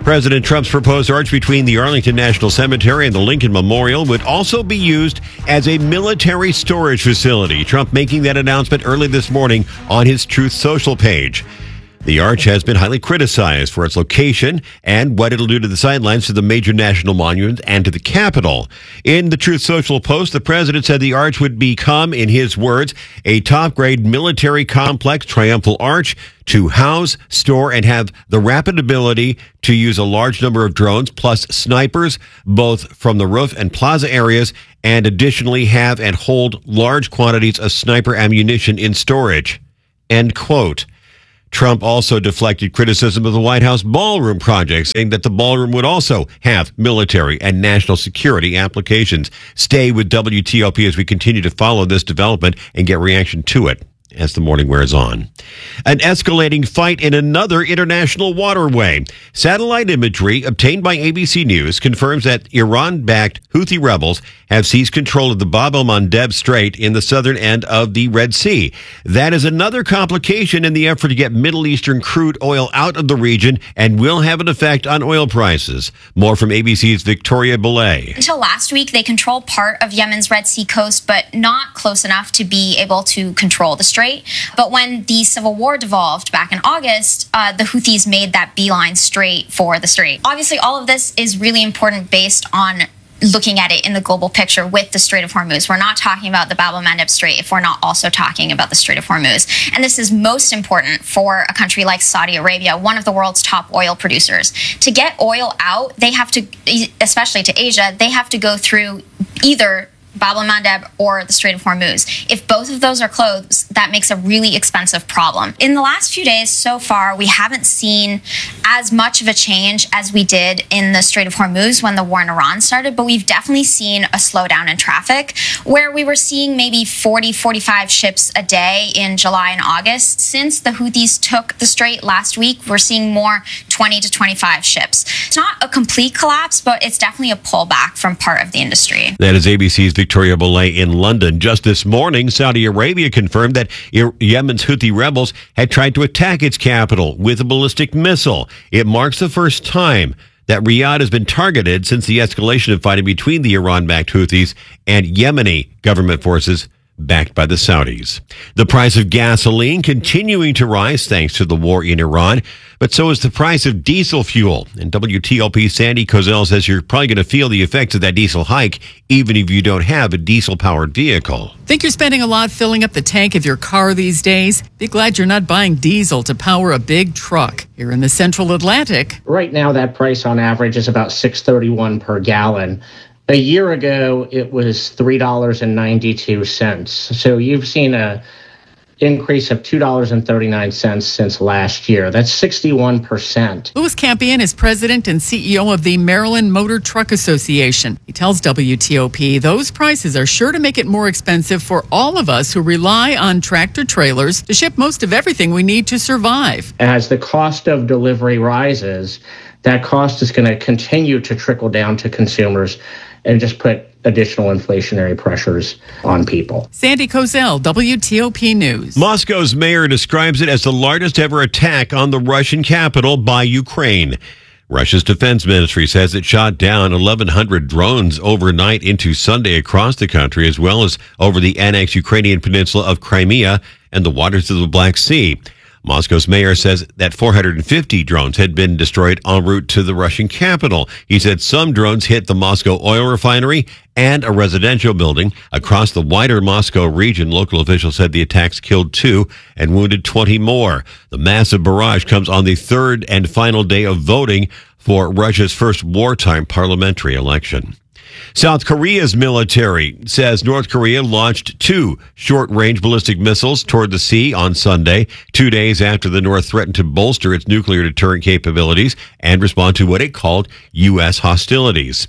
Speaker 15: President Trump's proposed arch between the Arlington National Cemetery and the Lincoln Memorial would also be used as a military storage facility. Trump making that announcement early this morning on his Truth Social page. The arch has been highly criticized for its location and what it'll do to the sidelines to the major national monuments and to the Capitol. In the Truth Social post, the president said the arch would become, in his words, a top-grade military complex triumphal arch to house, store, and have the rapid ability to use a large number of drones plus snipers, both from the roof and plaza areas, and additionally have and hold large quantities of sniper ammunition in storage. End quote. Trump also deflected criticism of the White House ballroom project, saying that the ballroom would also have military and national security applications. Stay with W T O P as we continue to follow this development and get reaction to it as the morning wears on. An escalating fight in another international waterway. Satellite imagery obtained by A B C News confirms that Iran-backed Houthi rebels have seized control of the Bab el-Mandeb Strait in the southern end of the Red Sea. That is another complication in the effort to get Middle Eastern crude oil out of the region and will have an effect on oil prices. More from A B C's Victoria Belay.
Speaker 18: Until last week, they controlled part of Yemen's Red Sea coast, but not close enough to be able to control the strait. But when the civil war devolved back in August, uh, the Houthis made that beeline straight for the strait. Obviously, all of this is really important based on looking at it in the global picture with the Strait of Hormuz. We're not talking about the Bab el-Mandeb Strait if we're not also talking about the Strait of Hormuz. And this is most important for a country like Saudi Arabia, one of the world's top oil producers. To get oil out, they have to, especially to Asia, they have to go through either Bab el-Mandeb or the Strait of Hormuz. If both of those are closed, that makes a really expensive problem. In the last few days so far, we haven't seen as much of a change as we did in the Strait of Hormuz when the war in Iran started, but we've definitely seen a slowdown in traffic where we were seeing maybe forty, forty-five ships a day in July and August. Since the Houthis took the strait last week, we're seeing more twenty to twenty-five ships. It's not a complete collapse, but it's definitely a pullback from part of the industry.
Speaker 15: That is A B C's Victoria Belay in London. Just this morning, Saudi Arabia confirmed that Yemen's Houthi rebels had tried to attack its capital with a ballistic missile. It marks the first time that Riyadh has been targeted since the escalation of fighting between the Iran-backed Houthis and Yemeni government forces backed by the Saudis. The price of gasoline continuing to rise thanks to the war in Iran, but so is the price of diesel fuel. And W T O P Sandy Kozel says you're probably going to feel the effects of that diesel hike even if you don't have a diesel-powered vehicle.
Speaker 19: Think you're spending a lot filling up the tank of your car these days? Be glad you're not buying diesel to power a big truck. Here in the Central Atlantic,
Speaker 20: right now that price on average is about six dollars and thirty-one cents per gallon. A year ago, it was three dollars and ninety-two cents. So you've seen a increase of two dollars and thirty-nine cents since last year. That's sixty-one percent.
Speaker 19: Louis Campion is president and C E O of the Maryland Motor Truck Association. He tells W T O P those prices are sure to make it more expensive for all of us who rely on tractor trailers to ship most of everything we need to survive.
Speaker 20: As the cost of delivery rises, that cost is going to continue to trickle down to consumers and just put additional inflationary pressures on people.
Speaker 19: Sandy Kozel, W T O P News.
Speaker 15: Moscow's mayor describes it as the largest ever attack on the Russian capital by Ukraine. Russia's defense ministry says it shot down eleven hundred drones overnight into Sunday across the country, as well as over the annexed Ukrainian peninsula of Crimea and the waters of the Black Sea. Moscow's mayor says that four hundred fifty drones had been destroyed en route to the Russian capital. He said some drones hit the Moscow oil refinery and a residential building. Across the wider Moscow region, local officials said the attacks killed two and wounded twenty more. The massive barrage comes on the third and final day of voting for Russia's first wartime parliamentary election. South Korea's military says North Korea launched two short-range ballistic missiles toward the sea on Sunday, two days after the North threatened to bolster its nuclear deterrent capabilities and respond to what it called U S hostilities.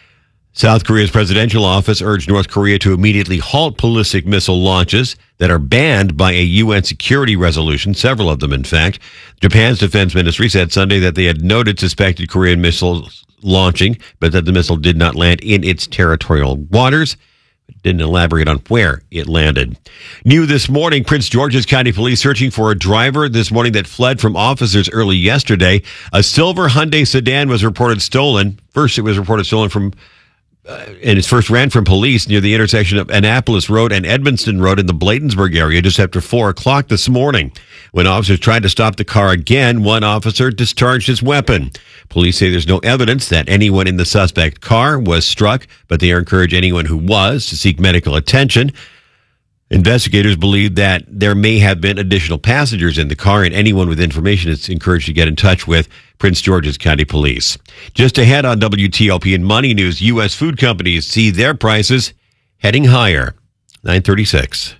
Speaker 15: South Korea's presidential office urged North Korea to immediately halt ballistic missile launches that are banned by a U N security resolution, several of them, in fact. Japan's defense ministry said Sunday that they had noted suspected Korean missiles launching, but that the missile did not land in its territorial waters. didn't elaborate on where it landed. New this morning, Prince George's County Police searching for a driver this morning that fled from officers early yesterday. A silver Hyundai sedan was reported stolen. First, it was reported stolen from Uh, and it first ran from police near the intersection of Annapolis Road and Edmonston Road in the Bladensburg area just after four o'clock this morning. When officers tried to stop the car again, one officer discharged his weapon. Police say there's no evidence that anyone in the suspect car was struck, but they encourage anyone who was to seek medical attention. Investigators believe that there may have been additional passengers in the car, and anyone with information is encouraged to get in touch with Prince George's County Police. Just ahead on W T L P and Money News, U S food companies see their prices heading higher. nine thirty-six.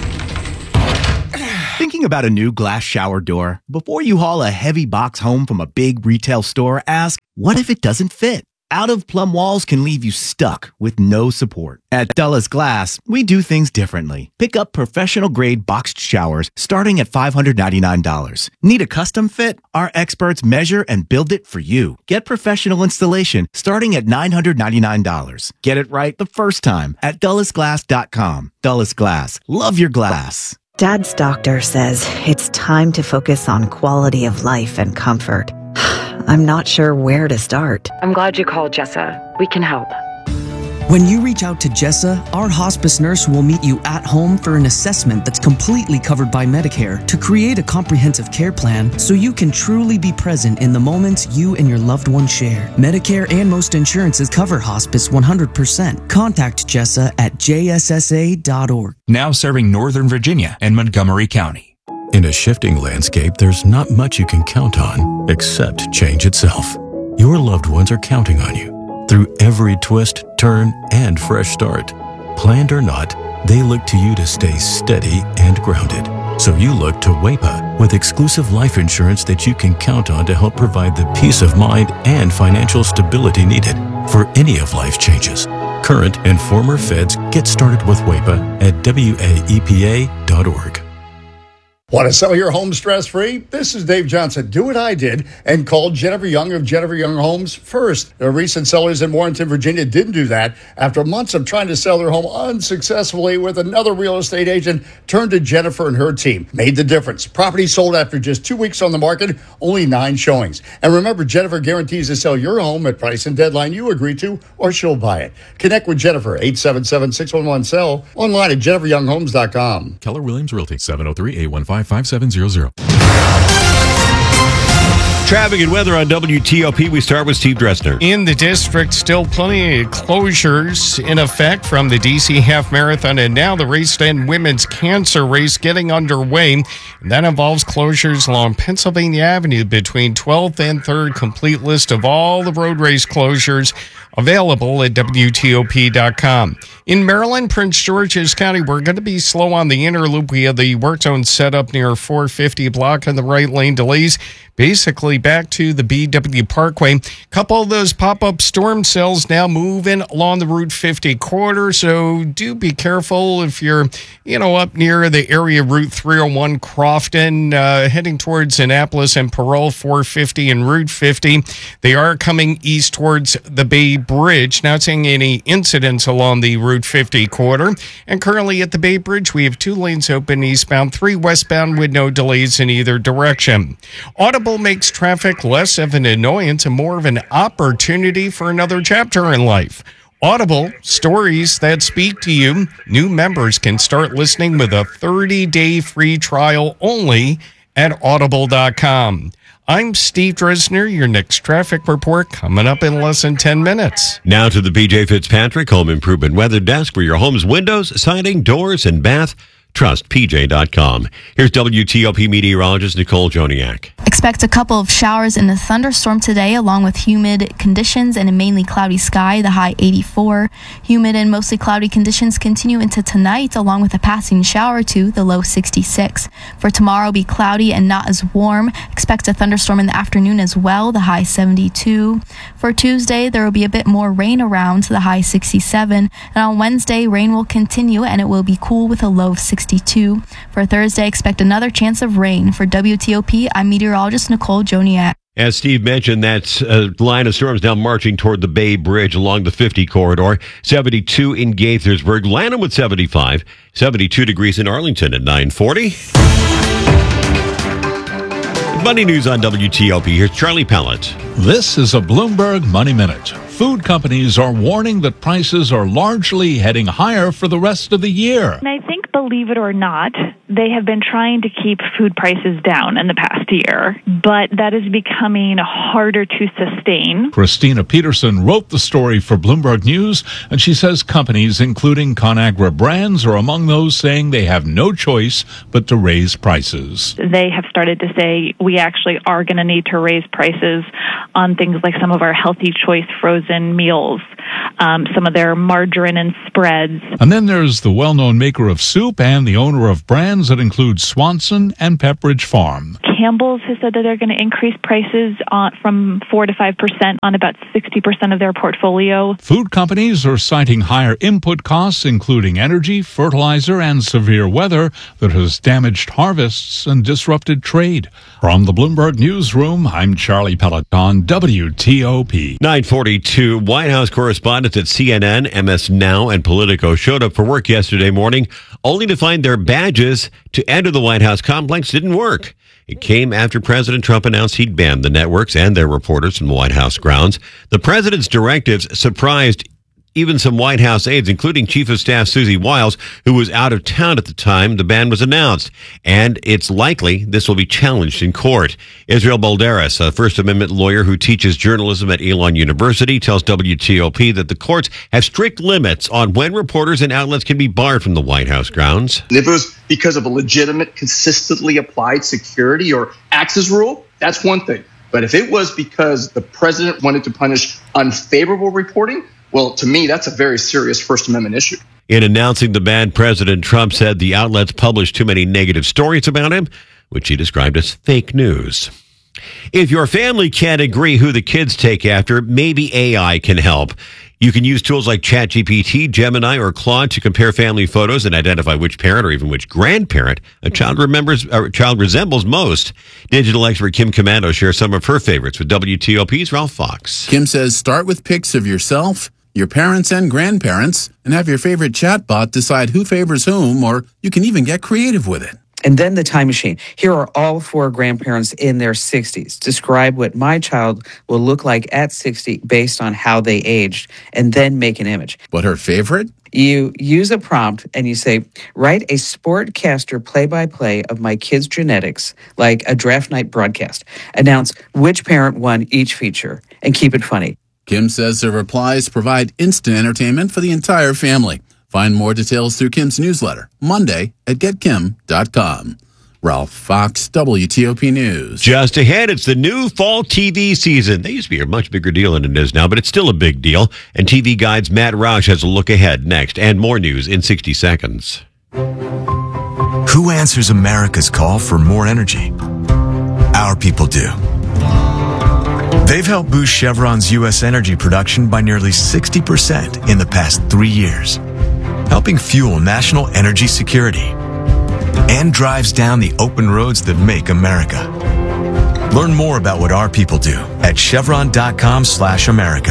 Speaker 21: Thinking about a new glass shower door? Before you haul a heavy box home from a big retail store, ask, what if it doesn't fit? Out-of-plumb walls can leave you stuck with no support. At Dulles Glass, we do things differently. Pick up professional-grade boxed showers starting at five hundred ninety-nine dollars. Need a custom fit? Our experts measure and build it for you. Get professional installation starting at nine hundred ninety-nine dollars. Get it right the first time at dulles glass dot com. Dulles Glass. Love your glass.
Speaker 22: Dad's doctor says it's time to focus on quality of life and comfort. I'm not sure where to start.
Speaker 23: I'm glad you called, Jessa. We can help.
Speaker 24: When you reach out to Jessa, our hospice nurse will meet you at home for an assessment that's completely covered by Medicare to create a comprehensive care plan so you can truly be present in the moments you and your loved one share. Medicare and most insurances cover hospice one hundred percent. Contact Jessa at j s s a dot org.
Speaker 25: Now serving Northern Virginia and Montgomery County.
Speaker 6: In a shifting landscape, there's not much you can count on except change itself. Your loved ones are counting on you through every twist, turn, and fresh start. Planned or not, they look to you to stay steady and grounded. So you look to W A P A with exclusive life insurance that you can count on to help provide the peace of mind and financial stability needed for any of life's changes. Current and former feds get started with W A P A at W A E P A dot org.
Speaker 26: Want to sell your home stress-free? This is Dave Johnson. Do what I did and call Jennifer Young of Jennifer Young Homes first. The recent sellers in Warrenton, Virginia didn't do that. After months of trying to sell their home unsuccessfully with another real estate agent, turned to Jennifer and her team. Made the difference. Property sold after just two weeks on the market, only nine showings. And remember, Jennifer guarantees to sell your home at price and deadline you agree to, or she'll buy it. Connect with Jennifer, eight seven seven, six one one, S E L L, online at jennifer young homes dot com.
Speaker 27: Keller Williams Realty, seven oh three, eight one five, five seven zero zero.
Speaker 15: Traffic and weather on W T O P. We start with Steve Dressner.
Speaker 8: In the district, still plenty of closures in effect from the D C Half Marathon, and now the Race to End Women's Cancer Race getting underway. And that involves closures along Pennsylvania Avenue between twelfth and third. Complete list of all the road race closures available at W T O P dot com. In Maryland, Prince George's County, we're going to be slow on the inner loop. We have the work zone set up near four fifty block and the right lane delays. Basically back to the B W Parkway. Couple of those pop-up storm cells now moving along the Route fifty corridor, so do be careful if you're, you know, up near the area Route three oh one Crofton, uh, heading towards Annapolis and Parole, four fifty and Route fifty. They are coming east towards the Bay Bridge. Not seeing any incidents along the Route fifty corridor. And currently at the Bay Bridge, we have two lanes open eastbound, three westbound with no delays in either direction. Audible makes traffic less of an annoyance and more of an opportunity for another chapter in life. Audible, stories that speak to you. New members can start listening with a thirty-day free trial only at audible dot com. I'm Steve Dresner. Your next traffic report coming up in less than ten minutes.
Speaker 15: Now to the P J Fitzpatrick Home Improvement Weather Desk for your home's windows, siding, doors, and bath. Trust P J dot com. Here's W T O P meteorologist Nicole Joniak.
Speaker 28: Expect a couple of showers in the thunderstorm today, along with humid conditions and a mainly cloudy sky, the high eighty-four. Humid and mostly cloudy conditions continue into tonight, along with a passing shower or two, the low sixty-six. For tomorrow, be cloudy and not as warm. Expect a thunderstorm in the afternoon as well, the high seventy-two. For Tuesday, there will be a bit more rain around, the high sixty-seven. And on Wednesday, rain will continue and it will be cool with a low of sixty-two. For Thursday, expect another chance of rain. For W T O P, I'm meteorologist Nicole Joniak.
Speaker 15: As Steve mentioned, that uh, line of storms now marching toward the Bay Bridge along the fifty corridor. seventy-two in Gaithersburg. Lanham with seventy-five. seventy-two degrees in Arlington at nine forty. Money news on W T O P. Here's Charlie Pellet.
Speaker 1: This is a Bloomberg Money Minute. Food companies are warning that prices are largely heading higher for the rest of the year.
Speaker 2: And I think, believe it or not, they have been trying to keep food prices down in the past year, but that is becoming harder to sustain.
Speaker 1: Christina Peterson wrote the story for Bloomberg News, and she says companies, including ConAgra Brands, are among those saying they have no choice but to raise prices.
Speaker 2: They have started to say we actually are going to need to raise prices on things like some of our Healthy Choice frozen meals, um, some of their margarine and spreads.
Speaker 1: And then there's the well-known maker of soup and the owner of brands that include Swanson and Pepperidge Farm.
Speaker 2: Campbell's has said that they're going to increase prices on, from four to five percent on about sixty percent of their portfolio.
Speaker 1: Food companies are citing higher input costs, including energy, fertilizer, and severe weather that has damaged harvests and disrupted trade. From the Bloomberg Newsroom, I'm Charlie Pellet on W T O P.
Speaker 15: nine forty-two. White House correspondents at C N N, M S Now, and Politico showed up for work yesterday morning, only to find their badges to enter the White House complex didn't work. It came after President Trump announced he'd banned the networks and their reporters from the White House grounds. The president's directives surprised even some White House aides, including Chief of Staff Susie Wiles, who was out of town at the time the ban was announced. And it's likely this will be challenged in court. Israel Balderas, a First Amendment lawyer who teaches journalism at Elon University, tells W T O P that the courts have strict limits on when reporters and outlets can be barred from the White House grounds.
Speaker 5: If it was because of a legitimate, consistently applied security or access rule, that's one thing. But if it was because the president wanted to punish unfavorable reporting, well, to me, that's a very serious First Amendment issue.
Speaker 15: In announcing the ban, President Trump said the outlets published too many negative stories about him, which he described as fake news. If your family can't agree who the kids take after, maybe A I can help. You can use tools like ChatGPT, Gemini, or Claude to compare family photos and identify which parent or even which grandparent a child remembers or a child resembles most. Digital expert Kim Commando shares some of her favorites with W T O P's Ralph Fox.
Speaker 11: Kim says start with pics of yourself, your parents and grandparents, and have your favorite chatbot decide who favors whom, or you can even get creative with it.
Speaker 12: And then the time machine. Here are all four grandparents in their sixties. Describe what my child will look like at sixty based on how they aged, and then make an image.
Speaker 11: But her favorite?
Speaker 12: You use a prompt and you say, write a sportcaster play-by-play of my kid's genetics, like a draft night broadcast. Announce which parent won each feature, and keep it funny.
Speaker 11: Kim says her replies provide instant entertainment for the entire family. Find more details through Kim's newsletter, Monday at get kim dot com. Ralph Fox, W T O P News.
Speaker 15: Just ahead, it's the new fall T V season. They used to be a much bigger deal than it is now, but it's still a big deal. And T V Guide's Matt Roush has a look ahead next, and more news in sixty seconds.
Speaker 13: Who answers America's call for more energy? Our people do. They've helped boost Chevron's U S energy production by nearly sixty percent in the past three years, helping fuel national energy security, and drives down the open roads that make America. Learn more about what our people do at chevron.com slash America.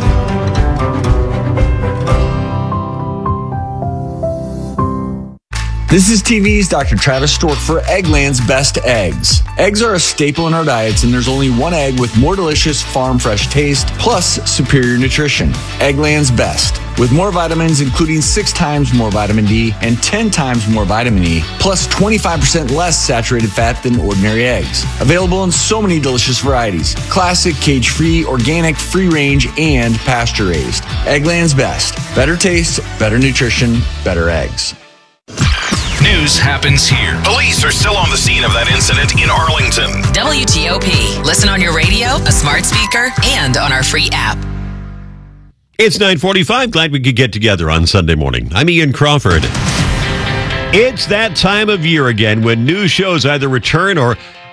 Speaker 14: This is T V's Doctor Travis Stork for Eggland's Best Eggs. Eggs are a staple in our diets, and there's only one egg with more delicious farm fresh taste plus superior nutrition. Eggland's Best. With more vitamins, including six times more vitamin D and ten times more vitamin E, plus twenty-five percent less saturated fat than ordinary eggs. Available in so many delicious varieties. Classic, cage-free, organic, free-range, and pasture-raised. Eggland's Best. Better taste, better nutrition, better eggs.
Speaker 9: News happens here.
Speaker 16: Police are still on the scene of that incident in Arlington.
Speaker 7: W T O P. Listen on your radio, a smart speaker, and on our free app.
Speaker 15: It's nine forty-five. Glad we could get together on Sunday morning. I'm Ian Crawford. It's that time of year again when news shows either return or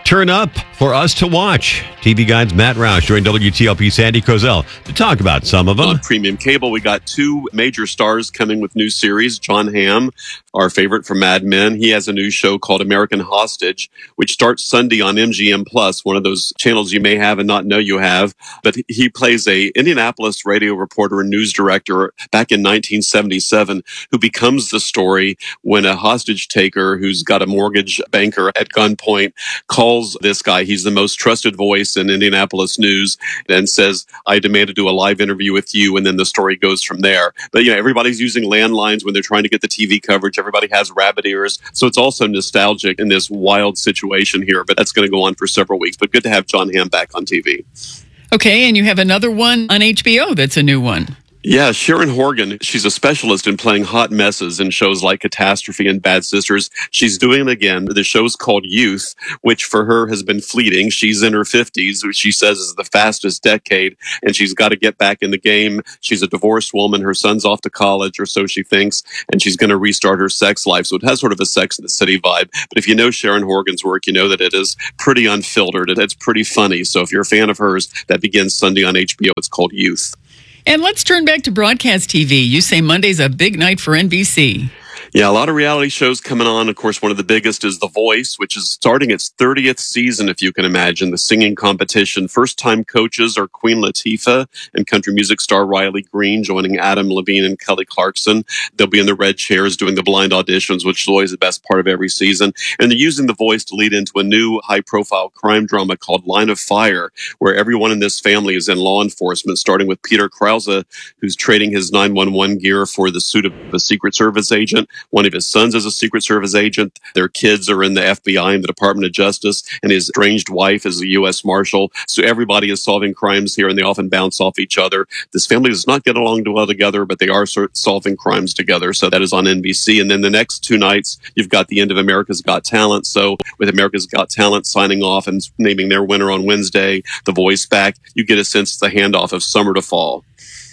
Speaker 15: turn up for us to watch. T V Guide's Matt Roush joined W T L P Sandy Kozel to talk about some of them.
Speaker 3: On premium cable, we got two major stars coming with new series. Jon Hamm, our favorite from Mad Men, he has a new show called American Hostage, which starts Sunday on M G M Plus, one of those channels you may have and not know you have. But he plays a Indianapolis radio reporter and news director back in nineteen seventy-seven who becomes the story when a hostage taker who's got a mortgage banker at gunpoint calls this guy. He's the most trusted voice in Indianapolis news and says, I demand to do a live interview with you. And then the story goes from there. But, you know, everybody's using landlines when they're trying to get the T V coverage. Everybody has rabbit ears. So it's also nostalgic in this wild situation here. But that's going to go on for several weeks. But good to have Jon Hamm back on T V.
Speaker 4: Okay. And you have another one on H B O that's a new one.
Speaker 3: Yeah, Sharon Horgan, she's a specialist in playing hot messes in shows like Catastrophe and Bad Sisters. She's doing it again. The show's called Youth, which for her has been fleeting. She's in her fifties, which she says is the fastest decade, and she's got to get back in the game. She's a divorced woman. Her son's off to college, or so she thinks, and she's going to restart her sex life. So it has sort of a Sex in the City vibe. But if you know Sharon Horgan's work, you know that it is pretty unfiltered. It's pretty funny. So if you're a fan of hers, that begins Sunday on H B O. It's called Youth.
Speaker 4: And let's turn back to broadcast T V. You say Monday's a big night for N B C.
Speaker 3: Yeah, a lot of reality shows coming on. Of course, one of the biggest is The Voice, which is starting its thirtieth season, if you can imagine, the singing competition. First-time coaches are Queen Latifah and country music star Riley Green, joining Adam Levine and Kelly Clarkson. They'll be in the red chairs doing the blind auditions, which is always the best part of every season. And they're using The Voice to lead into a new high-profile crime drama called Line of Fire, where everyone in this family is in law enforcement, starting with Peter Krause, who's trading his nine one one gear for the suit of a Secret Service agent. One of his sons is a Secret Service agent. Their kids are in the F B I and the Department of Justice, and his estranged wife is a U S Marshal. So everybody is solving crimes here, and they often bounce off each other. This family does not get along well together, but they are solving crimes together. So that is on N B C. And then the next two nights, you've got the end of America's Got Talent. So with America's Got Talent signing off and naming their winner on Wednesday, The Voice back, you get a sense of the handoff of summer to fall.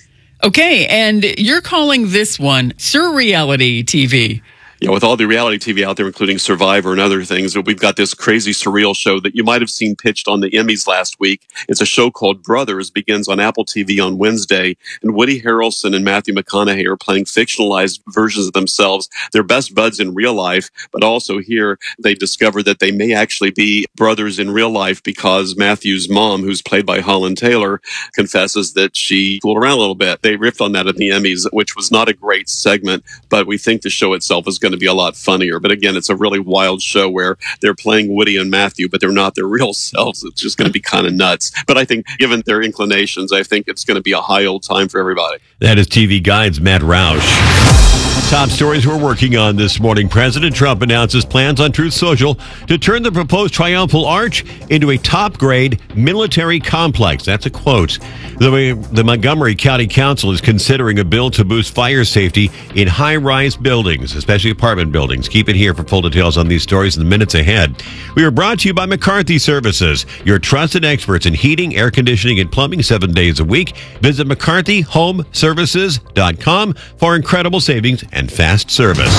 Speaker 4: Okay, and you're calling this one Surreality T V.
Speaker 3: Yeah, with all the reality T V out there, including Survivor and other things, we've got this crazy surreal show that you might have seen pitched on the Emmys last week. It's a show called Brothers, begins on Apple T V on Wednesday, and Woody Harrelson and Matthew McConaughey are playing fictionalized versions of themselves. They're best buds in real life, but also here they discover that they may actually be brothers in real life because Matthew's mom, who's played by Holland Taylor, confesses that she fooled around a little bit. They riffed on that at the Emmys, which was not a great segment, but we think the show itself is going to be a lot funnier. But again, it's a really wild show where they're playing Woody and Matthew, but they're not their real selves. It's just going to be kind of nuts. But I think given their inclinations, I think it's going to be a high old time for everybody.
Speaker 15: That is T V Guide's Matt Roush. Top stories we're working on this morning. President Trump announces plans on Truth Social to turn the proposed Triumphal Arch into a top-grade military complex. That's a quote. The, the Montgomery County Council is considering a bill to boost fire safety in high-rise buildings, especially apartment buildings. Keep it here for full details on these stories in the minutes ahead. We are brought to you by McCarthy Services, your trusted experts in heating, air conditioning, and plumbing seven days a week. Visit McCarthy Home Services dot com for incredible savings and fast service.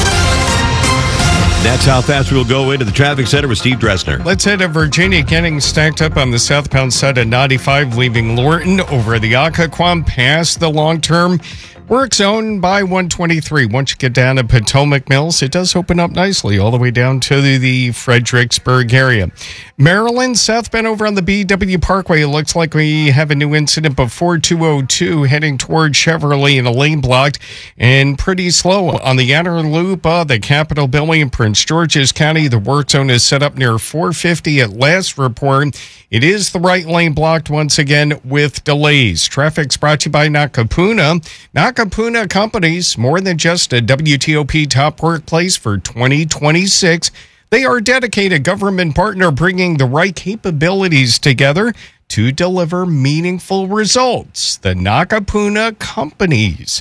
Speaker 15: That's how fast we'll go into the traffic center with Steve Dressner.
Speaker 8: Let's head to Virginia, getting stacked up on the southbound side of ninety-five, leaving Lorton over the Occoquan past the long-term work zone by one twenty-three. Once you get down to Potomac Mills, it does open up nicely all the way down to the, the Fredericksburg area. Maryland, southbound over on the B W Parkway, it looks like we have a new incident before two oh two heading toward Chevrolet in a lane blocked and pretty slow. On the outer loop, uh, the Capitol building in Prince George's County, the work zone is set up near four fifty at last report. It is the right lane blocked once again with delays. Traffic's brought to you by Nakapuna. Nakapuna Companies, more than just a W T O P top workplace for twenty twenty-six. They are a dedicated government partner bringing the right capabilities together to deliver meaningful results. The Nakapuna Companies.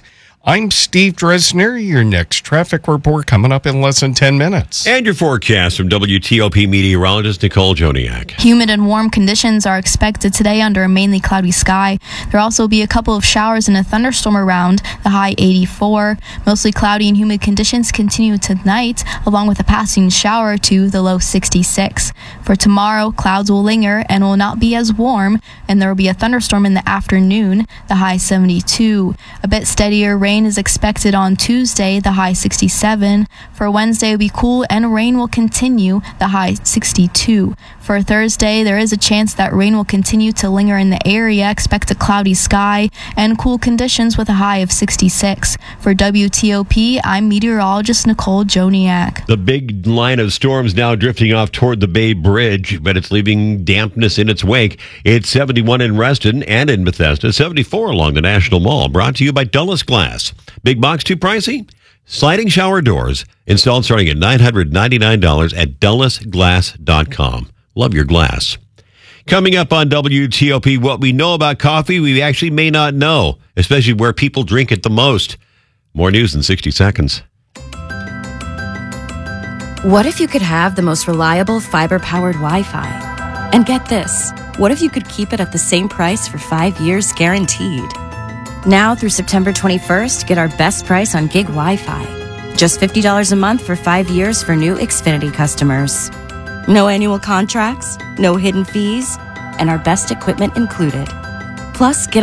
Speaker 8: I'm Steve Dresner. Your next traffic report coming up in less than ten minutes.
Speaker 15: And your forecast from W T O P meteorologist Nicole Joniak.
Speaker 28: Humid and warm conditions are expected today under a mainly cloudy sky. There will also be a couple of showers and a thunderstorm around, the high eighty-four. Mostly cloudy and humid conditions continue tonight, along with a passing shower to the low sixty-six. For tomorrow, clouds will linger and will not be as warm, and there will be a thunderstorm in the afternoon, the high seventy-two. A bit steadier rain is expected on Tuesday, the high sixty-seven. For Wednesday, it will be cool and rain will continue, the high sixty-two. For Thursday, there is a chance that rain will continue to linger in the area. Expect a cloudy sky and cool conditions with a high of sixty-six. For W T O P, I'm meteorologist Nicole Joniak.
Speaker 15: The big line of storms now drifting off toward the Bay Bridge, but it's leaving dampness in its wake. It's seventy-one in Reston and in Bethesda, seventy-four along the National Mall. Brought to you by Dulles Glass. Big box too pricey? Sliding shower doors installed starting at nine hundred ninety-nine dollars at dulles glass dot com. Love your glass. Coming up on W T O P, what we know about coffee we actually may not know, especially where people drink it the most. More news in sixty seconds.
Speaker 10: What if you could have the most reliable fiber-powered Wi-Fi? And get this, what if you could keep it at the same price for five years guaranteed? Now through September twenty-first, get our best price on gig Wi-Fi. Just fifty dollars a month for five years for new Xfinity customers. No annual contracts, no hidden fees, and our best equipment included. Plus, get